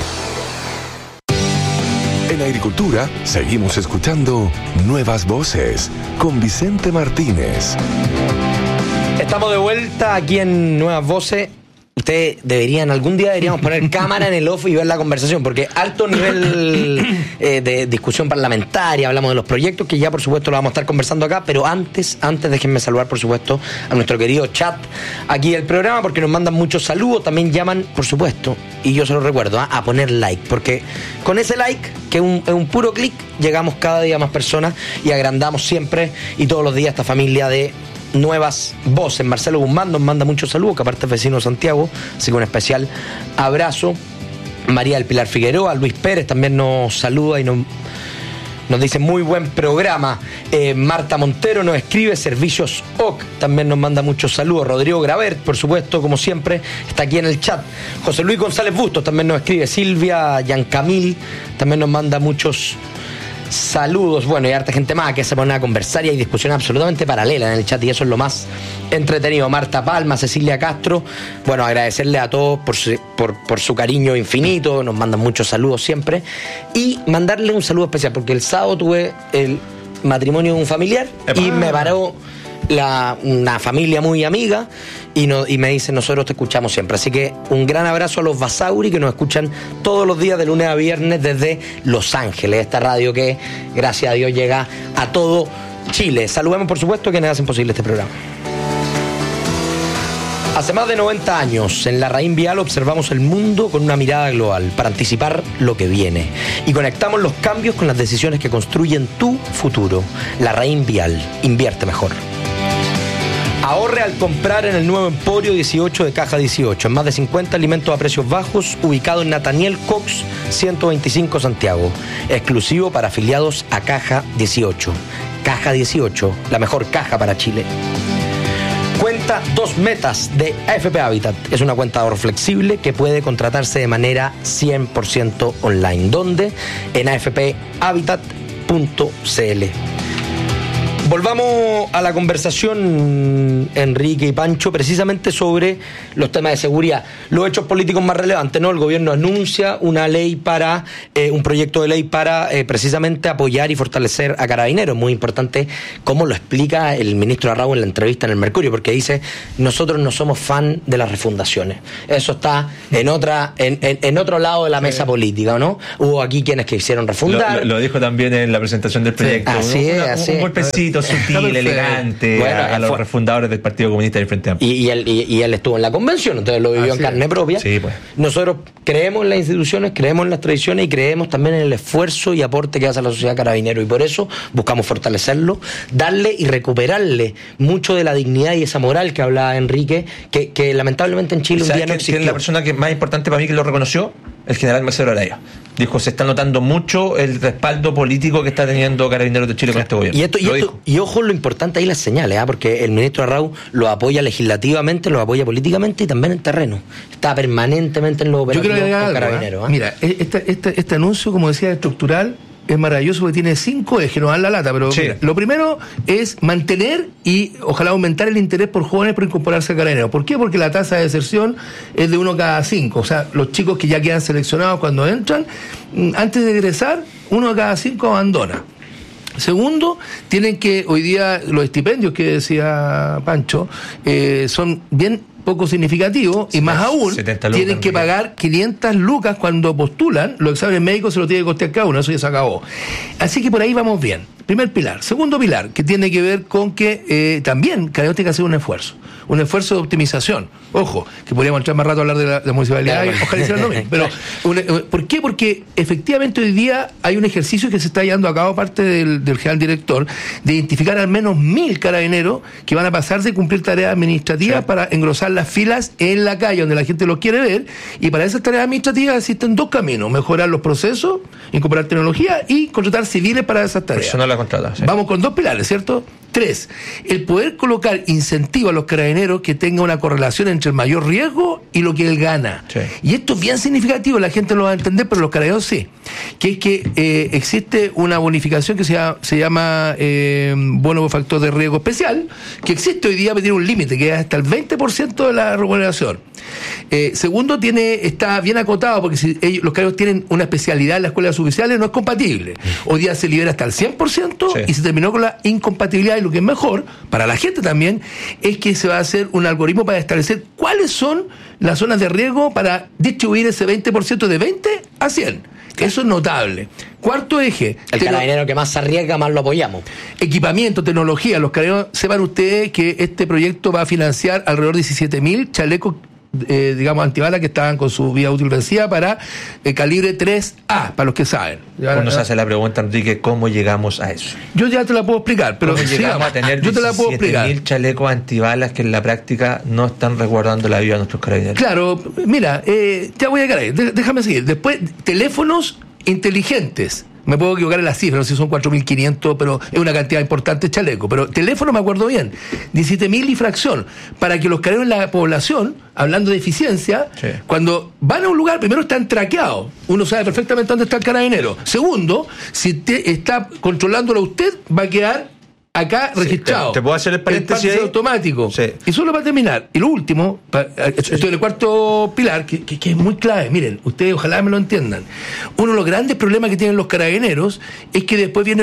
Speaker 5: En Agricultura, seguimos escuchando Nuevas Voces con Vicente Martínez.
Speaker 17: Estamos de vuelta aquí en Nuevas Voces. Ustedes deberían, algún día deberíamos poner cámara en el off y ver la conversación, porque alto nivel eh, de discusión parlamentaria, hablamos de los proyectos, que ya por supuesto lo vamos a estar conversando acá, pero antes, antes déjenme saludar por supuesto a nuestro querido chat aquí del programa, porque nos mandan muchos saludos, también llaman, por supuesto, y yo se lo recuerdo, ¿eh? a poner like, porque con ese like, que es un, es un puro clic, llegamos cada día a más personas y agrandamos siempre y todos los días esta familia de Nuevas Voces. Marcelo Guzmán nos manda muchos saludos, que aparte es vecino de Santiago, así que un especial abrazo. María del Pilar Figueroa, Luis Pérez también nos saluda y nos, nos dice muy buen programa. eh, Marta Montero nos escribe, Servicios O C también nos manda muchos saludos. Rodrigo Gravert, por supuesto, como siempre, está aquí en el chat. José Luis González Bustos también nos escribe. Silvia Yancamil también nos manda muchos saludos. Bueno, y harta gente más que se pone a conversar y hay discusión absolutamente paralela en el chat y eso es lo más entretenido. Marta Palma, Cecilia Castro, bueno, agradecerle a todos por su, por, por su cariño infinito, nos mandan muchos saludos siempre y mandarle un saludo especial porque el sábado tuve el matrimonio de un familiar. ¡Epa! Y me paró la, una familia muy amiga, y, no, y me dicen, nosotros te escuchamos siempre. Así que un gran abrazo a los Basauri, que nos escuchan todos los días de lunes a viernes desde Los Ángeles, esta radio que, gracias a Dios, llega a todo Chile. Saludemos, por supuesto, a quienes hacen posible este programa. Hace más de noventa años, en La Raín Vial observamos el mundo con una mirada global para anticipar lo que viene y conectamos los cambios con las decisiones que construyen tu futuro. La Raín Vial, invierte mejor. Ahorre al comprar en el nuevo Emporio dieciocho de Caja dieciocho, en más de cincuenta alimentos a precios bajos, ubicado en Nathaniel Cox, ciento veinticinco Santiago, exclusivo para afiliados a Caja dieciocho. Caja dieciocho, la mejor caja para Chile. Cuenta Dos Metas de A F P Habitat. Es una cuenta de ahorro flexible que puede contratarse de manera cien por ciento online. ¿Dónde? En a f p habitat punto c l. Volvamos a la conversación, Enrique y Pancho, precisamente sobre los temas de seguridad. Los hechos políticos más relevantes, ¿no? El gobierno anuncia una ley para, eh, un proyecto de ley para eh, precisamente apoyar y fortalecer a Carabineros. Muy importante cómo lo explica el ministro Arrau en la entrevista en el Mercurio, porque dice, nosotros no somos fan de las refundaciones. Eso está en otra, en, en, en otro lado de la mesa sí. política, ¿no? Hubo aquí quienes quisieron refundar.
Speaker 19: Lo, lo, lo dijo también en la presentación del proyecto.
Speaker 17: Sí. Así
Speaker 19: ¿no?
Speaker 17: es,
Speaker 19: Una,
Speaker 17: así
Speaker 19: un golpecito sutil, elegante, bueno, a, a los fue, refundadores del Partido Comunista y del Frente Amplio.
Speaker 17: Y, y, él, y, y él estuvo en la convención, entonces lo vivió ah, en sí. carne propia.
Speaker 19: Sí, pues.
Speaker 17: Nosotros creemos en las instituciones, creemos en las tradiciones y creemos también en el esfuerzo y aporte que hace la sociedad Carabinero, y por eso buscamos fortalecerlo, darle y recuperarle mucho de la dignidad y esa moral que hablaba Enrique, que, que lamentablemente en Chile un día no existió.
Speaker 19: ¿Quién es la persona que más importante para mí que lo reconoció? El general Marcelo Araya. Dijo, se está notando mucho el respaldo político que está teniendo Carabineros de Chile con este gobierno.
Speaker 17: Y, esto, y, esto, y ojo lo importante ahí las señales, ¿eh? Porque el ministro Arrau lo apoya legislativamente, lo apoya políticamente y también en terreno. Está permanentemente en los operativos con algo, Carabineros. ¿eh?
Speaker 18: Mira, este, este, este anuncio, como decía, estructural, es maravilloso porque tiene cinco ejes, no dan la lata, pero sí. mira, lo primero es mantener y ojalá aumentar el interés por jóvenes por incorporarse al Carabinero. ¿Por qué? Porque la tasa de deserción es de uno cada cinco, o sea, los chicos que ya quedan seleccionados cuando entran, antes de egresar, uno cada cinco abandona. Segundo, tienen que, hoy día los estipendios que decía Pancho, eh, son bien poco significativo, y más aún tienen que pagar quinientas lucas cuando postulan. Los exámenes médicos se los tiene que costear cada uno, eso ya se acabó. Así que por ahí vamos bien. Primer pilar. Segundo pilar, que tiene que ver con que eh, también Carabineros tiene que hacer un esfuerzo, un esfuerzo de optimización. Ojo, que podríamos entrar más rato a hablar de la, de la municipalidad, claro. Ojalá hicieran lo mismo. Pero, una, ¿por qué? Porque efectivamente hoy día hay un ejercicio que se está llevando a cabo parte del, del general director, de identificar al menos mil carabineros que van a pasar de cumplir tareas administrativas sí. para engrosar las filas en la calle donde la gente lo quiere ver, y para esas tareas administrativas existen dos caminos: mejorar los procesos, incorporar tecnología y contratar civiles para esas tareas.
Speaker 19: Eso no la contrata, sí.
Speaker 18: Vamos con dos pilares, ¿cierto? Tres, el poder colocar incentivo a los carabineros que tenga una correlación entre el mayor riesgo y lo que él gana. Sí. Y esto es bien significativo, la gente no lo va a entender, pero los carabineros sí. Que es que eh, existe una bonificación que se llama, se llama eh, bono por factor de riesgo especial, que existe hoy día, pero tiene un límite, que es hasta el veinte por ciento de la remuneración. Eh, segundo, tiene está bien acotado, porque si ellos, los carabineros tienen una especialidad en las escuelas oficiales, no es compatible. Hoy día se libera hasta el cien por ciento sí. y se terminó con la incompatibilidad. Y lo que es mejor para la gente también es que se va a hacer un algoritmo para establecer cuáles son las zonas de riesgo para distribuir ese veinte por ciento de veinte a cien. Eso es notable. Cuarto eje.
Speaker 17: El teno... carabinero que más se arriesga, más lo apoyamos.
Speaker 18: Equipamiento, tecnología. Los carabineros, sepan ustedes que este proyecto va a financiar alrededor de diecisiete mil chalecos, eh, digamos, antibalas que estaban con su vida útil vencida para eh, calibre tres A, para los que saben.
Speaker 19: Uno se hace la pregunta, Enrique, ¿cómo llegamos a eso?
Speaker 18: Yo ya te la puedo explicar, pero
Speaker 19: ¿cómo llegamos sigamos? a tener
Speaker 18: yo te la puedo explicar.
Speaker 19: diecisiete mil chalecos antibalas que en la práctica no están resguardando la vida de nuestros carabineros?
Speaker 18: Claro, mira, eh, ya voy a caer, déjame seguir. Después, teléfonos inteligentes. Me puedo equivocar en las cifras, no sé si son cuatro mil quinientos, pero es una cantidad importante de chaleco. Pero teléfono me acuerdo bien, diecisiete mil y fracción, para que los carabineros en la población, hablando de eficiencia, sí. cuando van a un lugar, primero están traqueados, uno sabe perfectamente dónde está el carabinero. Segundo, si te está controlándolo usted, va a quedar acá registrado.
Speaker 19: Sí, te, te puedo hacer el paréntesis
Speaker 18: el automático.
Speaker 19: Sí.
Speaker 18: Y solo para terminar. Y lo último, para, esto es el cuarto pilar, que, que, que es muy clave. Miren, ustedes ojalá me lo entiendan. Uno de los grandes problemas que tienen los carabineros es que después viene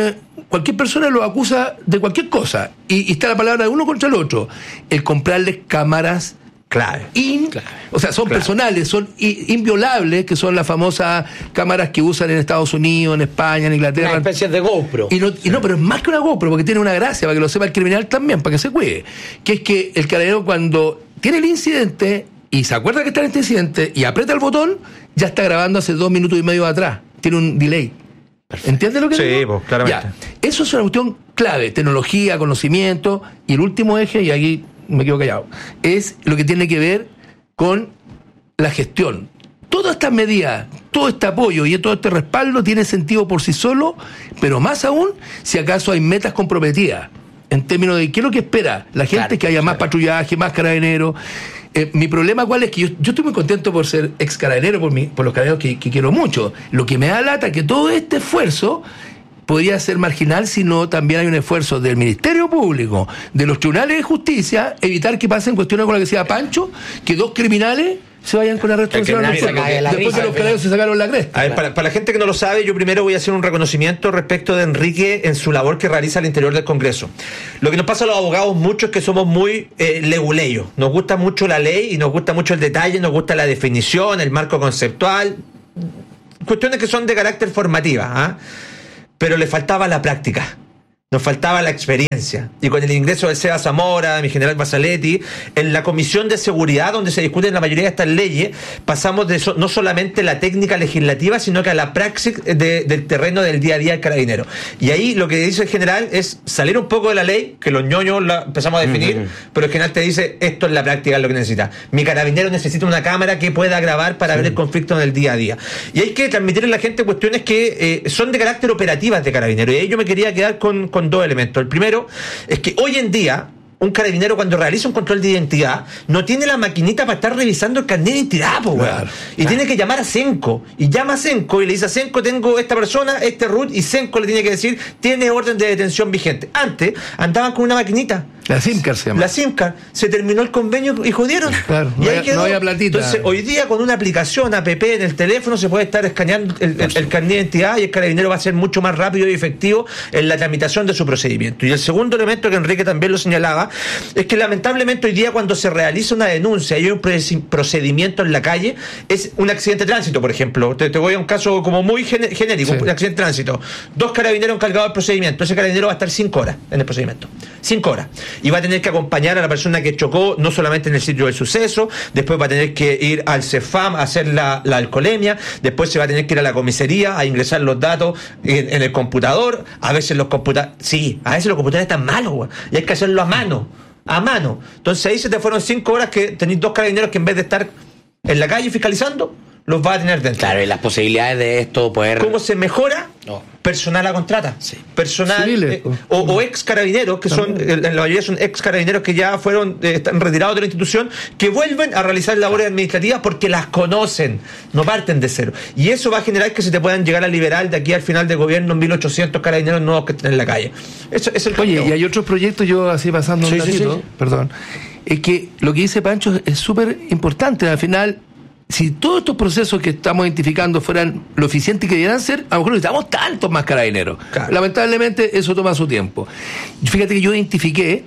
Speaker 18: cualquier persona los acusa de cualquier cosa. Y, y está la palabra de uno contra el otro. El comprarles cámaras
Speaker 19: clave.
Speaker 18: In, clave. O sea, son clave. personales, son inviolables, que son las famosas cámaras que usan en Estados Unidos, en España, en Inglaterra.
Speaker 17: Una especie de GoPro.
Speaker 18: Y no, y no, pero es más que una GoPro, porque tiene una gracia, para que lo sepa el criminal también, para que se cuide. Que es que el carabinero, cuando tiene el incidente y se acuerda que está en este incidente y aprieta el botón, ya está grabando hace dos minutos y medio atrás. Tiene un delay. ¿Entiendes lo que
Speaker 19: sí,
Speaker 18: digo?
Speaker 19: Sí, pues, claramente.
Speaker 18: Ya. Eso es una cuestión clave, tecnología, conocimiento, y el último eje, y aquí me quedo callado, es lo que tiene que ver con la gestión. Todas estas medidas, todo este apoyo y todo este respaldo tiene sentido por sí solo, pero más aún si acaso hay metas comprometidas, en términos de qué es lo que espera la gente, claro, que haya más claro. patrullaje, más carabineros. Eh, mi problema cuál es que yo, yo estoy muy contento por ser ex carabinero, por, mi, por los carabineros que, que quiero mucho. Lo que me da lata es que todo este esfuerzo podría ser marginal si no también hay un esfuerzo del Ministerio Público, de los tribunales de justicia, evitar que pasen cuestiones con la que decía Pancho, que dos criminales se vayan con la responsabilidad después que los carabineros se sacaron la cresta.
Speaker 19: A ver, para, para la gente que no lo sabe, yo primero voy a hacer un reconocimiento respecto de Enrique en su labor que realiza al interior del Congreso. Lo que nos pasa a los abogados mucho es que somos muy eh, leguleyos. Nos gusta mucho la ley y nos gusta mucho el detalle, nos gusta la definición, el marco conceptual, cuestiones que son de carácter formativa, ¿eh? Pero le faltaba la práctica. Nos faltaba la experiencia. Y con el ingreso del Seba Zamora, de mi general Basaletti, en la Comisión de Seguridad, donde se discuten la mayoría de estas leyes, pasamos de so, no solamente la técnica legislativa, sino que a la praxis de, del terreno del día a día del carabinero. Y ahí lo que dice el general es salir un poco de la ley, que los ñoños la empezamos a definir, uh-huh. pero el general te dice, esto es la práctica, es lo que necesita. Mi carabinero necesita una cámara que pueda grabar para sí. ver el conflicto en el día a día. Y hay que transmitirle a la gente cuestiones que eh, son de carácter operativas de carabinero. Y ahí yo me quería quedar con, con dos elementos. El primero es que hoy en día un carabinero cuando realiza un control de identidad no tiene la maquinita para estar revisando el carnet de identidad, po, claro, y claro. tiene que llamar a Senco, y llama a Senco y le dice a Senco, tengo esta persona, este root, y Senco le tiene que decir, tiene orden de detención vigente. Antes andaban con una maquinita,
Speaker 18: la SIMCAR se llama.
Speaker 3: La
Speaker 19: SIMCAR, se terminó el convenio y jodieron.
Speaker 18: Claro,
Speaker 19: y
Speaker 18: no,
Speaker 19: ahí
Speaker 18: hay,
Speaker 19: quedó.
Speaker 18: no había platita.
Speaker 19: Entonces, hoy día con una aplicación app en el teléfono se puede estar escaneando el, el, el carnet de identidad y el carabinero va a ser mucho más rápido y efectivo en la tramitación de su procedimiento. Y el segundo elemento que Enrique también lo señalaba es que lamentablemente hoy día cuando se realiza una denuncia y hay un procedimiento en la calle, es un accidente de tránsito, por ejemplo. Te, te voy a un caso como muy genérico, sí. un accidente de tránsito. Dos carabineros encargados del procedimiento. Ese carabinero va a estar cinco horas en el procedimiento. Cinco horas. Y va a tener que acompañar a la persona que chocó, no solamente en el sitio del suceso, después va a tener que ir al CEFAM a hacer la, la alcoholemia, después se va a tener que ir a la comisaría a ingresar los datos en, en el computador. A veces los computadores, sí, a veces los computadores están malos, güey, y hay que hacerlo a mano. A mano. Entonces ahí se te fueron cinco horas que tenéis dos carabineros que en vez de estar en la calle fiscalizando, los va a tener dentro.
Speaker 17: Claro, y las posibilidades de esto poder...
Speaker 19: ¿Cómo se mejora?
Speaker 17: No.
Speaker 19: Personal a contrata.
Speaker 17: Sí.
Speaker 19: Personal
Speaker 18: Civiles,
Speaker 19: eh, o, o ex carabineros, que son, en la mayoría son ex carabineros que ya fueron, eh, están retirados de la institución, que vuelven a realizar labores administrativas porque las conocen, no parten de cero. Y eso va a generar que se te puedan llegar a liberar de aquí al final del gobierno mil ochocientos carabineros nuevos que estén en la calle. Eso es el cambio.
Speaker 18: Oye, y hay otros proyectos, yo así pasando
Speaker 19: sí,
Speaker 18: un ratito,
Speaker 19: sí, sí.
Speaker 18: perdón, es que lo que dice Pancho es súper importante. Al final, si todos estos procesos que estamos identificando fueran lo eficientes que debieran ser, a lo mejor necesitamos tantos más carabineros. Claro. Lamentablemente eso toma su tiempo. Fíjate que yo identifiqué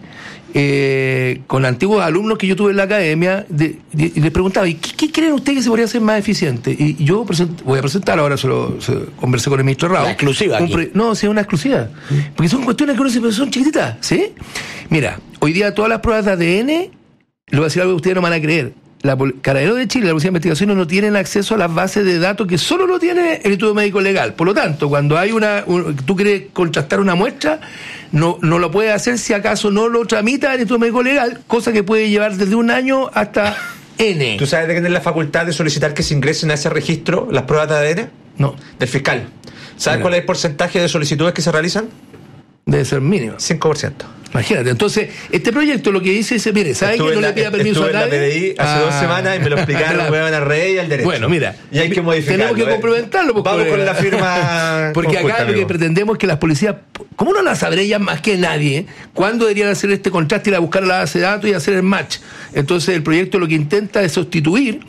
Speaker 18: eh, con antiguos alumnos que yo tuve en la academia de, de, y les preguntaba, ¿y qué, qué creen ustedes que se podría hacer más eficiente? Y, y yo present, voy a presentar, ahora se lo se, conversé con el ministro Rao.
Speaker 17: La exclusiva aquí.
Speaker 18: Pre, no, sí, una exclusiva. Porque son cuestiones que uno dice, pero son chiquititas, ¿sí? Mira, hoy día todas las pruebas de A D N, le voy a decir algo que ustedes no van a creer. La Carabinero de Chile, la Policía de Investigaciones no tienen acceso a las bases de datos que solo lo tiene el Instituto Médico Legal. Por lo tanto, cuando hay una, un, tú quieres contrastar una muestra, no, no lo puedes hacer si acaso no lo tramita el Instituto Médico Legal, cosa que puede llevar desde un año hasta N.
Speaker 19: ¿Tú sabes de quién es la facultad de solicitar que se ingresen a ese registro las pruebas de A D N?
Speaker 18: No.
Speaker 19: Del fiscal. ¿Sabes
Speaker 18: Mira.
Speaker 19: cuál es el porcentaje de solicitudes que se realizan?
Speaker 18: Debe ser mínimo.
Speaker 19: cinco por ciento.
Speaker 18: Imagínate, entonces, este proyecto lo que dice es, mire, ¿sabe que no
Speaker 19: la,
Speaker 18: le pida permiso a nadie?
Speaker 19: Estuve en la P D I hace ah, dos semanas y me lo explicaron, claro. Huevan a Rey y al derecho.
Speaker 18: Bueno, mira,
Speaker 19: y hay que modificarlo.
Speaker 18: tenemos que
Speaker 19: ¿eh?
Speaker 18: complementarlo. Porque,
Speaker 19: vamos con la firma.
Speaker 18: Porque
Speaker 19: conjunta,
Speaker 18: acá lo que pretendemos es que las policías, ¿cómo no las sabré ellas más que nadie? ¿Cuándo deberían hacer este contraste, ir a buscar la base de datos y hacer el match? Entonces, el proyecto lo que intenta es sustituir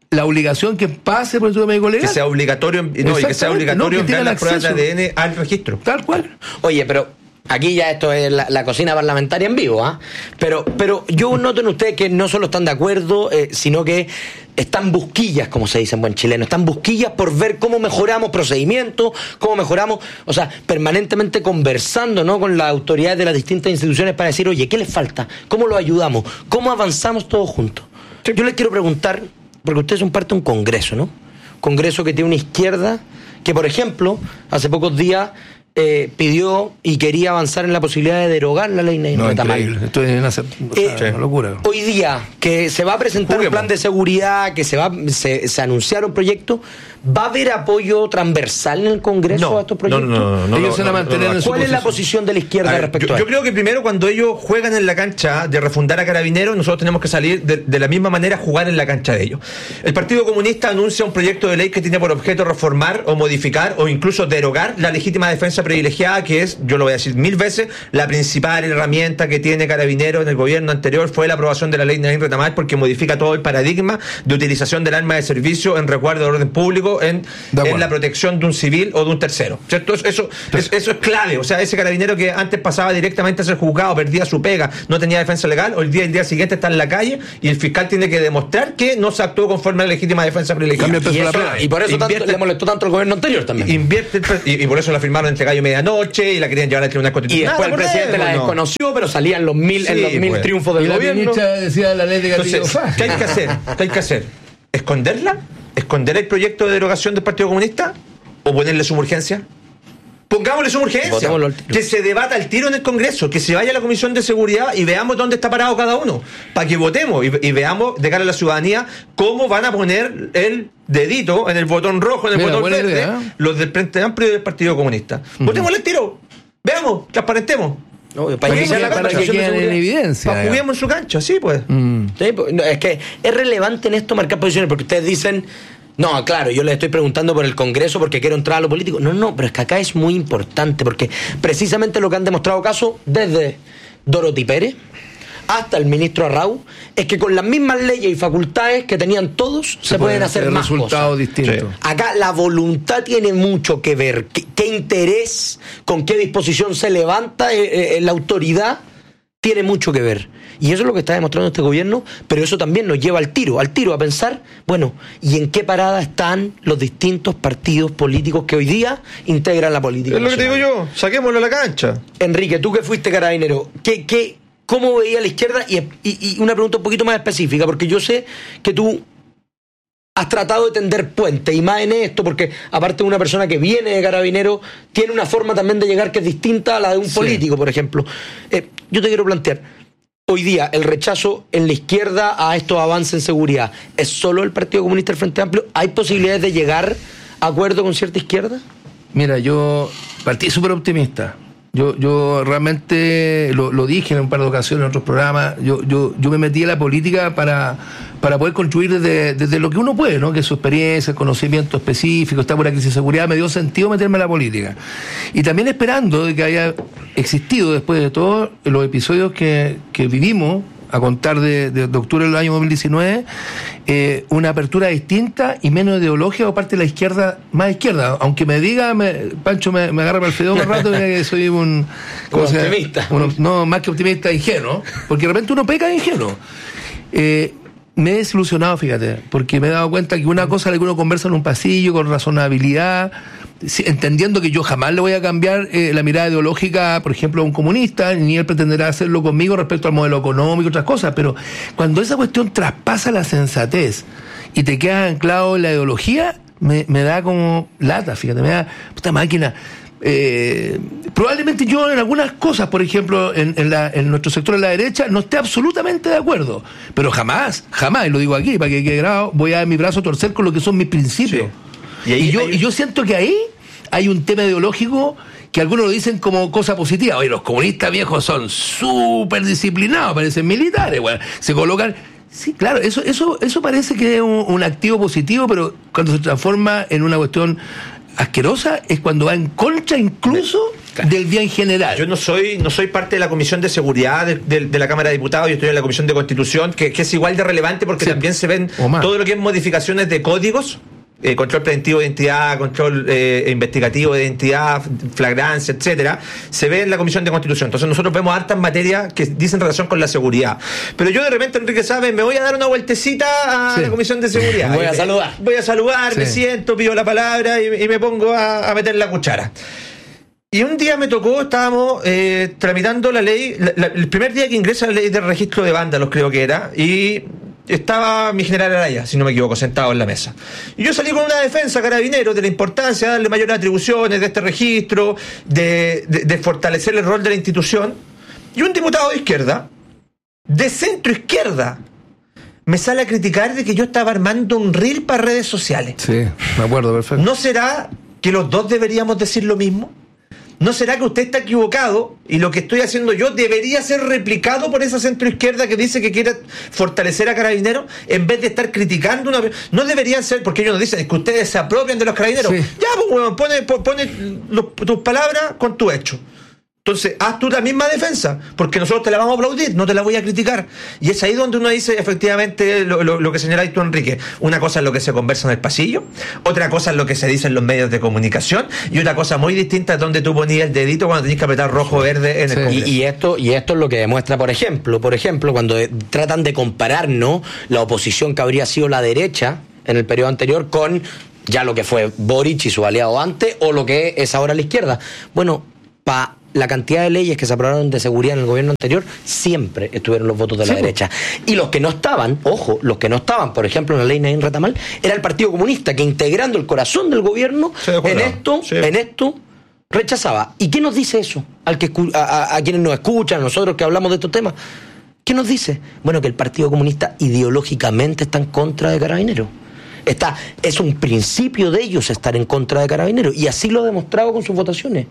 Speaker 18: la obligación que pase por el Instituto Médico Legal.
Speaker 19: Que sea obligatorio, no, y que sea obligatorio
Speaker 18: no, que
Speaker 19: enviar las pruebas de A D N al registro.
Speaker 18: Tal cual.
Speaker 17: Oye, pero aquí ya esto es la, la cocina parlamentaria en vivo, ¿ah? ¿eh? Pero, pero yo noto en ustedes que no solo están de acuerdo, eh, sino que están busquillas, como se dice en buen chileno, están busquillas por ver cómo mejoramos procedimientos, cómo mejoramos, o sea, permanentemente conversando, ¿no?, con las autoridades de las distintas instituciones para decir, oye, ¿qué les falta? ¿Cómo lo ayudamos? ¿Cómo avanzamos todos juntos? Yo les quiero preguntar, porque ustedes son parte de un congreso, ¿no? Congreso que tiene una izquierda que, por ejemplo, hace pocos días eh, pidió y quería avanzar en la posibilidad de derogar la ley Nain
Speaker 18: No,
Speaker 17: Retamal.
Speaker 18: increíble. Esto es una, o sea,
Speaker 17: Eh,
Speaker 18: una locura.
Speaker 17: Hoy día, que se va a presentar un plan de seguridad, que se va se, se anunciaron proyectos, ¿va a haber apoyo transversal en el Congreso
Speaker 19: No,
Speaker 17: a estos proyectos?
Speaker 19: no, no, no, no,
Speaker 17: Ellos
Speaker 19: no,
Speaker 17: se van a
Speaker 19: no,
Speaker 17: mantener
Speaker 19: no, no,
Speaker 17: en su ¿Cuál es la posición de la izquierda
Speaker 19: A ver,
Speaker 17: respecto
Speaker 19: yo,
Speaker 17: a
Speaker 19: yo
Speaker 17: esto?
Speaker 19: creo que primero, cuando ellos juegan en la cancha de refundar a Carabineros, nosotros tenemos que salir de, de la misma manera a jugar en la cancha de ellos. El Partido Comunista anuncia un proyecto de ley que tiene por objeto reformar o modificar o incluso derogar la legítima defensa privilegiada, que es, yo lo voy a decir mil veces, la principal herramienta que tiene Carabineros en el gobierno anterior fue la aprobación de la ley Nain Retamal, porque modifica todo el paradigma de utilización del arma de servicio en resguardo del orden público, en, en la protección de un civil o de un tercero. ¿Cierto? Eso, eso, es, eso es clave. O sea, ese carabinero que antes pasaba directamente a ser juzgado, perdía su pega, no tenía defensa legal, hoy día, el día siguiente está en la calle y el fiscal tiene que demostrar que no se actuó conforme a la legítima defensa privilegiada.
Speaker 17: Y, eso, y por eso tanto, le molestó tanto el gobierno anterior también.
Speaker 19: Invierte, y, y por eso la firmaron entre gallo y medianoche y la querían llevar al Tribunal
Speaker 17: Y
Speaker 19: Constitucional.
Speaker 17: después el presidente la desconoció, pero salían los mil,
Speaker 19: Sí,
Speaker 17: en los mil
Speaker 19: pues.
Speaker 17: triunfos del
Speaker 18: Y la
Speaker 17: gobierno.
Speaker 18: ministra decía la ley de gatillo
Speaker 19: Entonces,
Speaker 18: fácil.
Speaker 19: ¿qué hay que hacer? ¿Qué hay que hacer? ¿Esconderla? ¿Esconder el proyecto de derogación del Partido Comunista? ¿O ponerle suma urgencia? Pongámosle suma urgencia.
Speaker 17: Votémoslo al tiro.
Speaker 19: Que se debata al tiro en el Congreso, que se vaya a la Comisión de Seguridad y veamos dónde está parado cada uno, para que votemos y, y veamos de cara a la ciudadanía cómo van a poner el dedito en el botón rojo, en el
Speaker 18: Mira,
Speaker 19: botón
Speaker 18: buena
Speaker 19: verde,
Speaker 18: idea, ¿eh?
Speaker 19: los del Frente Amplio y del Partido Comunista. Votémosle al tiro. Veamos, transparentemos.
Speaker 17: No, para
Speaker 19: Para que,
Speaker 17: iniciar la
Speaker 18: para que
Speaker 17: Comisión de
Speaker 18: queden en
Speaker 17: Seguridad.
Speaker 18: evidencia.
Speaker 19: para juguemos en su cancha, sí, pues.
Speaker 18: Mm.
Speaker 17: Sí, pues, no, es que es relevante en esto marcar posiciones, porque ustedes dicen, no, claro, yo les estoy preguntando por el Congreso porque quiero entrar a lo político. No, no, pero es que acá es muy importante, porque precisamente lo que han demostrado casos desde Dorothy Pérez hasta el ministro Arrau es que con las mismas leyes y facultades que tenían todos se, se pueden hacer más
Speaker 18: resultados
Speaker 17: cosas.
Speaker 18: distintos.
Speaker 17: Sí. Acá la voluntad tiene mucho que ver. ¿Qué, qué interés, con qué disposición se levanta eh, eh, la autoridad? Tiene mucho que ver. Y eso es lo que está demostrando este gobierno, pero eso también nos lleva al tiro, al tiro a pensar, bueno, ¿y en qué parada están los distintos partidos políticos que hoy día integran la política
Speaker 19: Es lo que te digo
Speaker 17: nacional?
Speaker 19: yo, saquémoslo a la cancha.
Speaker 17: Enrique, tú que fuiste carabinero, ¿qué, qué, ¿cómo veía la izquierda? Y, y, y una pregunta un poquito más específica, porque yo sé que tú has tratado de tender puentes, y más en esto, porque aparte de una persona que viene de carabinero, tiene una forma también de llegar que es distinta a la de un
Speaker 18: Sí.
Speaker 17: político, por ejemplo. Eh, yo te quiero plantear, hoy día el rechazo en la izquierda a estos avances en seguridad, ¿es solo el Partido Comunista del Frente Amplio? ¿Hay posibilidades de llegar a acuerdo con cierta izquierda?
Speaker 18: Mira, yo partí súper optimista. Yo, yo realmente lo, lo dije en un par de ocasiones en otros programas. Yo, yo, yo me metí en la política para, para poder construir desde, desde lo que uno puede, ¿no? Que es su experiencia, el conocimiento específico, está por la crisis de seguridad, me dio sentido meterme en la política. Y también esperando de que haya existido, después de todos los episodios que, que vivimos, a contar de, de, de octubre del año dos mil diecinueve, eh, una apertura distinta y menos ideológica por parte de la izquierda, más izquierda. Aunque me diga, me, Pancho me, me agarra para el fedón un rato, mira que soy un...
Speaker 17: Un optimista.
Speaker 18: Uno, no, más que optimista, ingenuo, porque de repente uno peca de ingenuo. Eh, me he desilusionado, fíjate, porque me he dado cuenta que una cosa es la que uno conversa en un pasillo con razonabilidad, entendiendo que yo jamás le voy a cambiar eh, la mirada ideológica, por ejemplo, a un comunista, ni él pretenderá hacerlo conmigo respecto al modelo económico y otras cosas, pero cuando esa cuestión traspasa la sensatez y te quedas anclado en la ideología, me, me da como lata, fíjate, me da puta máquina. Eh, probablemente yo en algunas cosas, por ejemplo, en, en, la, en nuestro sector de la derecha, no esté absolutamente de acuerdo, pero jamás, jamás, y lo digo aquí para que quede grabado, voy a dar mi brazo a torcer con lo que son mis principios. Sí. Y, ahí, y, yo, ahí... y yo siento que ahí hay un tema ideológico que algunos lo dicen como cosa positiva. Oye, los comunistas viejos son súper disciplinados, parecen militares, bueno, se colocan... Sí, claro, eso eso eso parece que es un, un activo positivo, pero cuando se transforma en una cuestión asquerosa es cuando va en contra incluso del bien general.
Speaker 19: Yo no soy no soy parte de la Comisión de Seguridad de, de, de la Cámara de Diputados, yo estoy en la Comisión de Constitución, que, que es igual de relevante porque sí, también se ven todo lo que es modificaciones de códigos. Eh, control preventivo de identidad, control eh, investigativo de identidad, flagrancia, etcétera, se ve en la Comisión de Constitución. Entonces nosotros vemos hartas materias que dicen relación con la seguridad. Pero yo de repente, Enrique, ¿sabes? Me voy a dar una vueltecita a sí. la Comisión de Seguridad.
Speaker 17: Voy a saludar.
Speaker 19: Voy a saludar, sí. me siento, pido la palabra y, y me pongo a, a meter la cuchara. Y un día me tocó, estábamos eh, tramitando la ley, la, la, el primer día que ingresa la ley del registro de vándalos, creo que era, y estaba mi general Araya, si no me equivoco, sentado en la mesa. Y yo salí con una defensa, Carabineros, de la importancia de darle mayores atribuciones de este registro, de, de, de fortalecer el rol de la institución. Y un diputado de izquierda, de centro izquierda, me sale a criticar de que yo estaba armando un reel para redes sociales.
Speaker 18: Sí, me acuerdo, perfecto.
Speaker 19: ¿No será que los dos deberíamos decir lo mismo? ¿No será que usted está equivocado y lo que estoy haciendo yo debería ser replicado por esa centroizquierda que dice que quiere fortalecer a Carabineros en vez de estar criticando una... No deberían ser, porque ellos nos dicen es que ustedes se apropian de los Carabineros. Sí. Ya, pues, bueno, pone, pone los, tus palabras con tu hecho. Entonces, haz tú la misma defensa, porque nosotros te la vamos a aplaudir, no te la voy a criticar. Y es ahí donde uno dice, efectivamente, lo, lo, lo que señaláis tú, Enrique. Una cosa es lo que se conversa en el pasillo, otra cosa es lo que se dice en los medios de comunicación, y otra cosa muy distinta es donde tú ponías el dedito cuando tenías que apretar rojo o verde en el Congreso.
Speaker 17: Y, y, esto, y esto es lo que demuestra, por ejemplo, por ejemplo, cuando de, tratan de compararnos la oposición que habría sido la derecha en el periodo anterior con ya lo que fue Boric y su aliado antes, o lo que es ahora la izquierda. Bueno, para la cantidad de leyes que se aprobaron de seguridad en el gobierno anterior, siempre estuvieron los votos de la sí, derecha. Y los que no estaban, ojo, los que no estaban, por ejemplo, en la ley Naín Retamal, era el Partido Comunista, que integrando el corazón del gobierno, sí, de en esto, sí. en esto, rechazaba. ¿Y qué nos dice eso? Al que a, a, a quienes nos escuchan, a nosotros que hablamos de estos temas, ¿qué nos dice? Bueno, que el Partido Comunista ideológicamente está en contra de Carabineros. Está, es un principio de ellos estar en contra de Carabineros, y así lo ha demostrado con sus votaciones.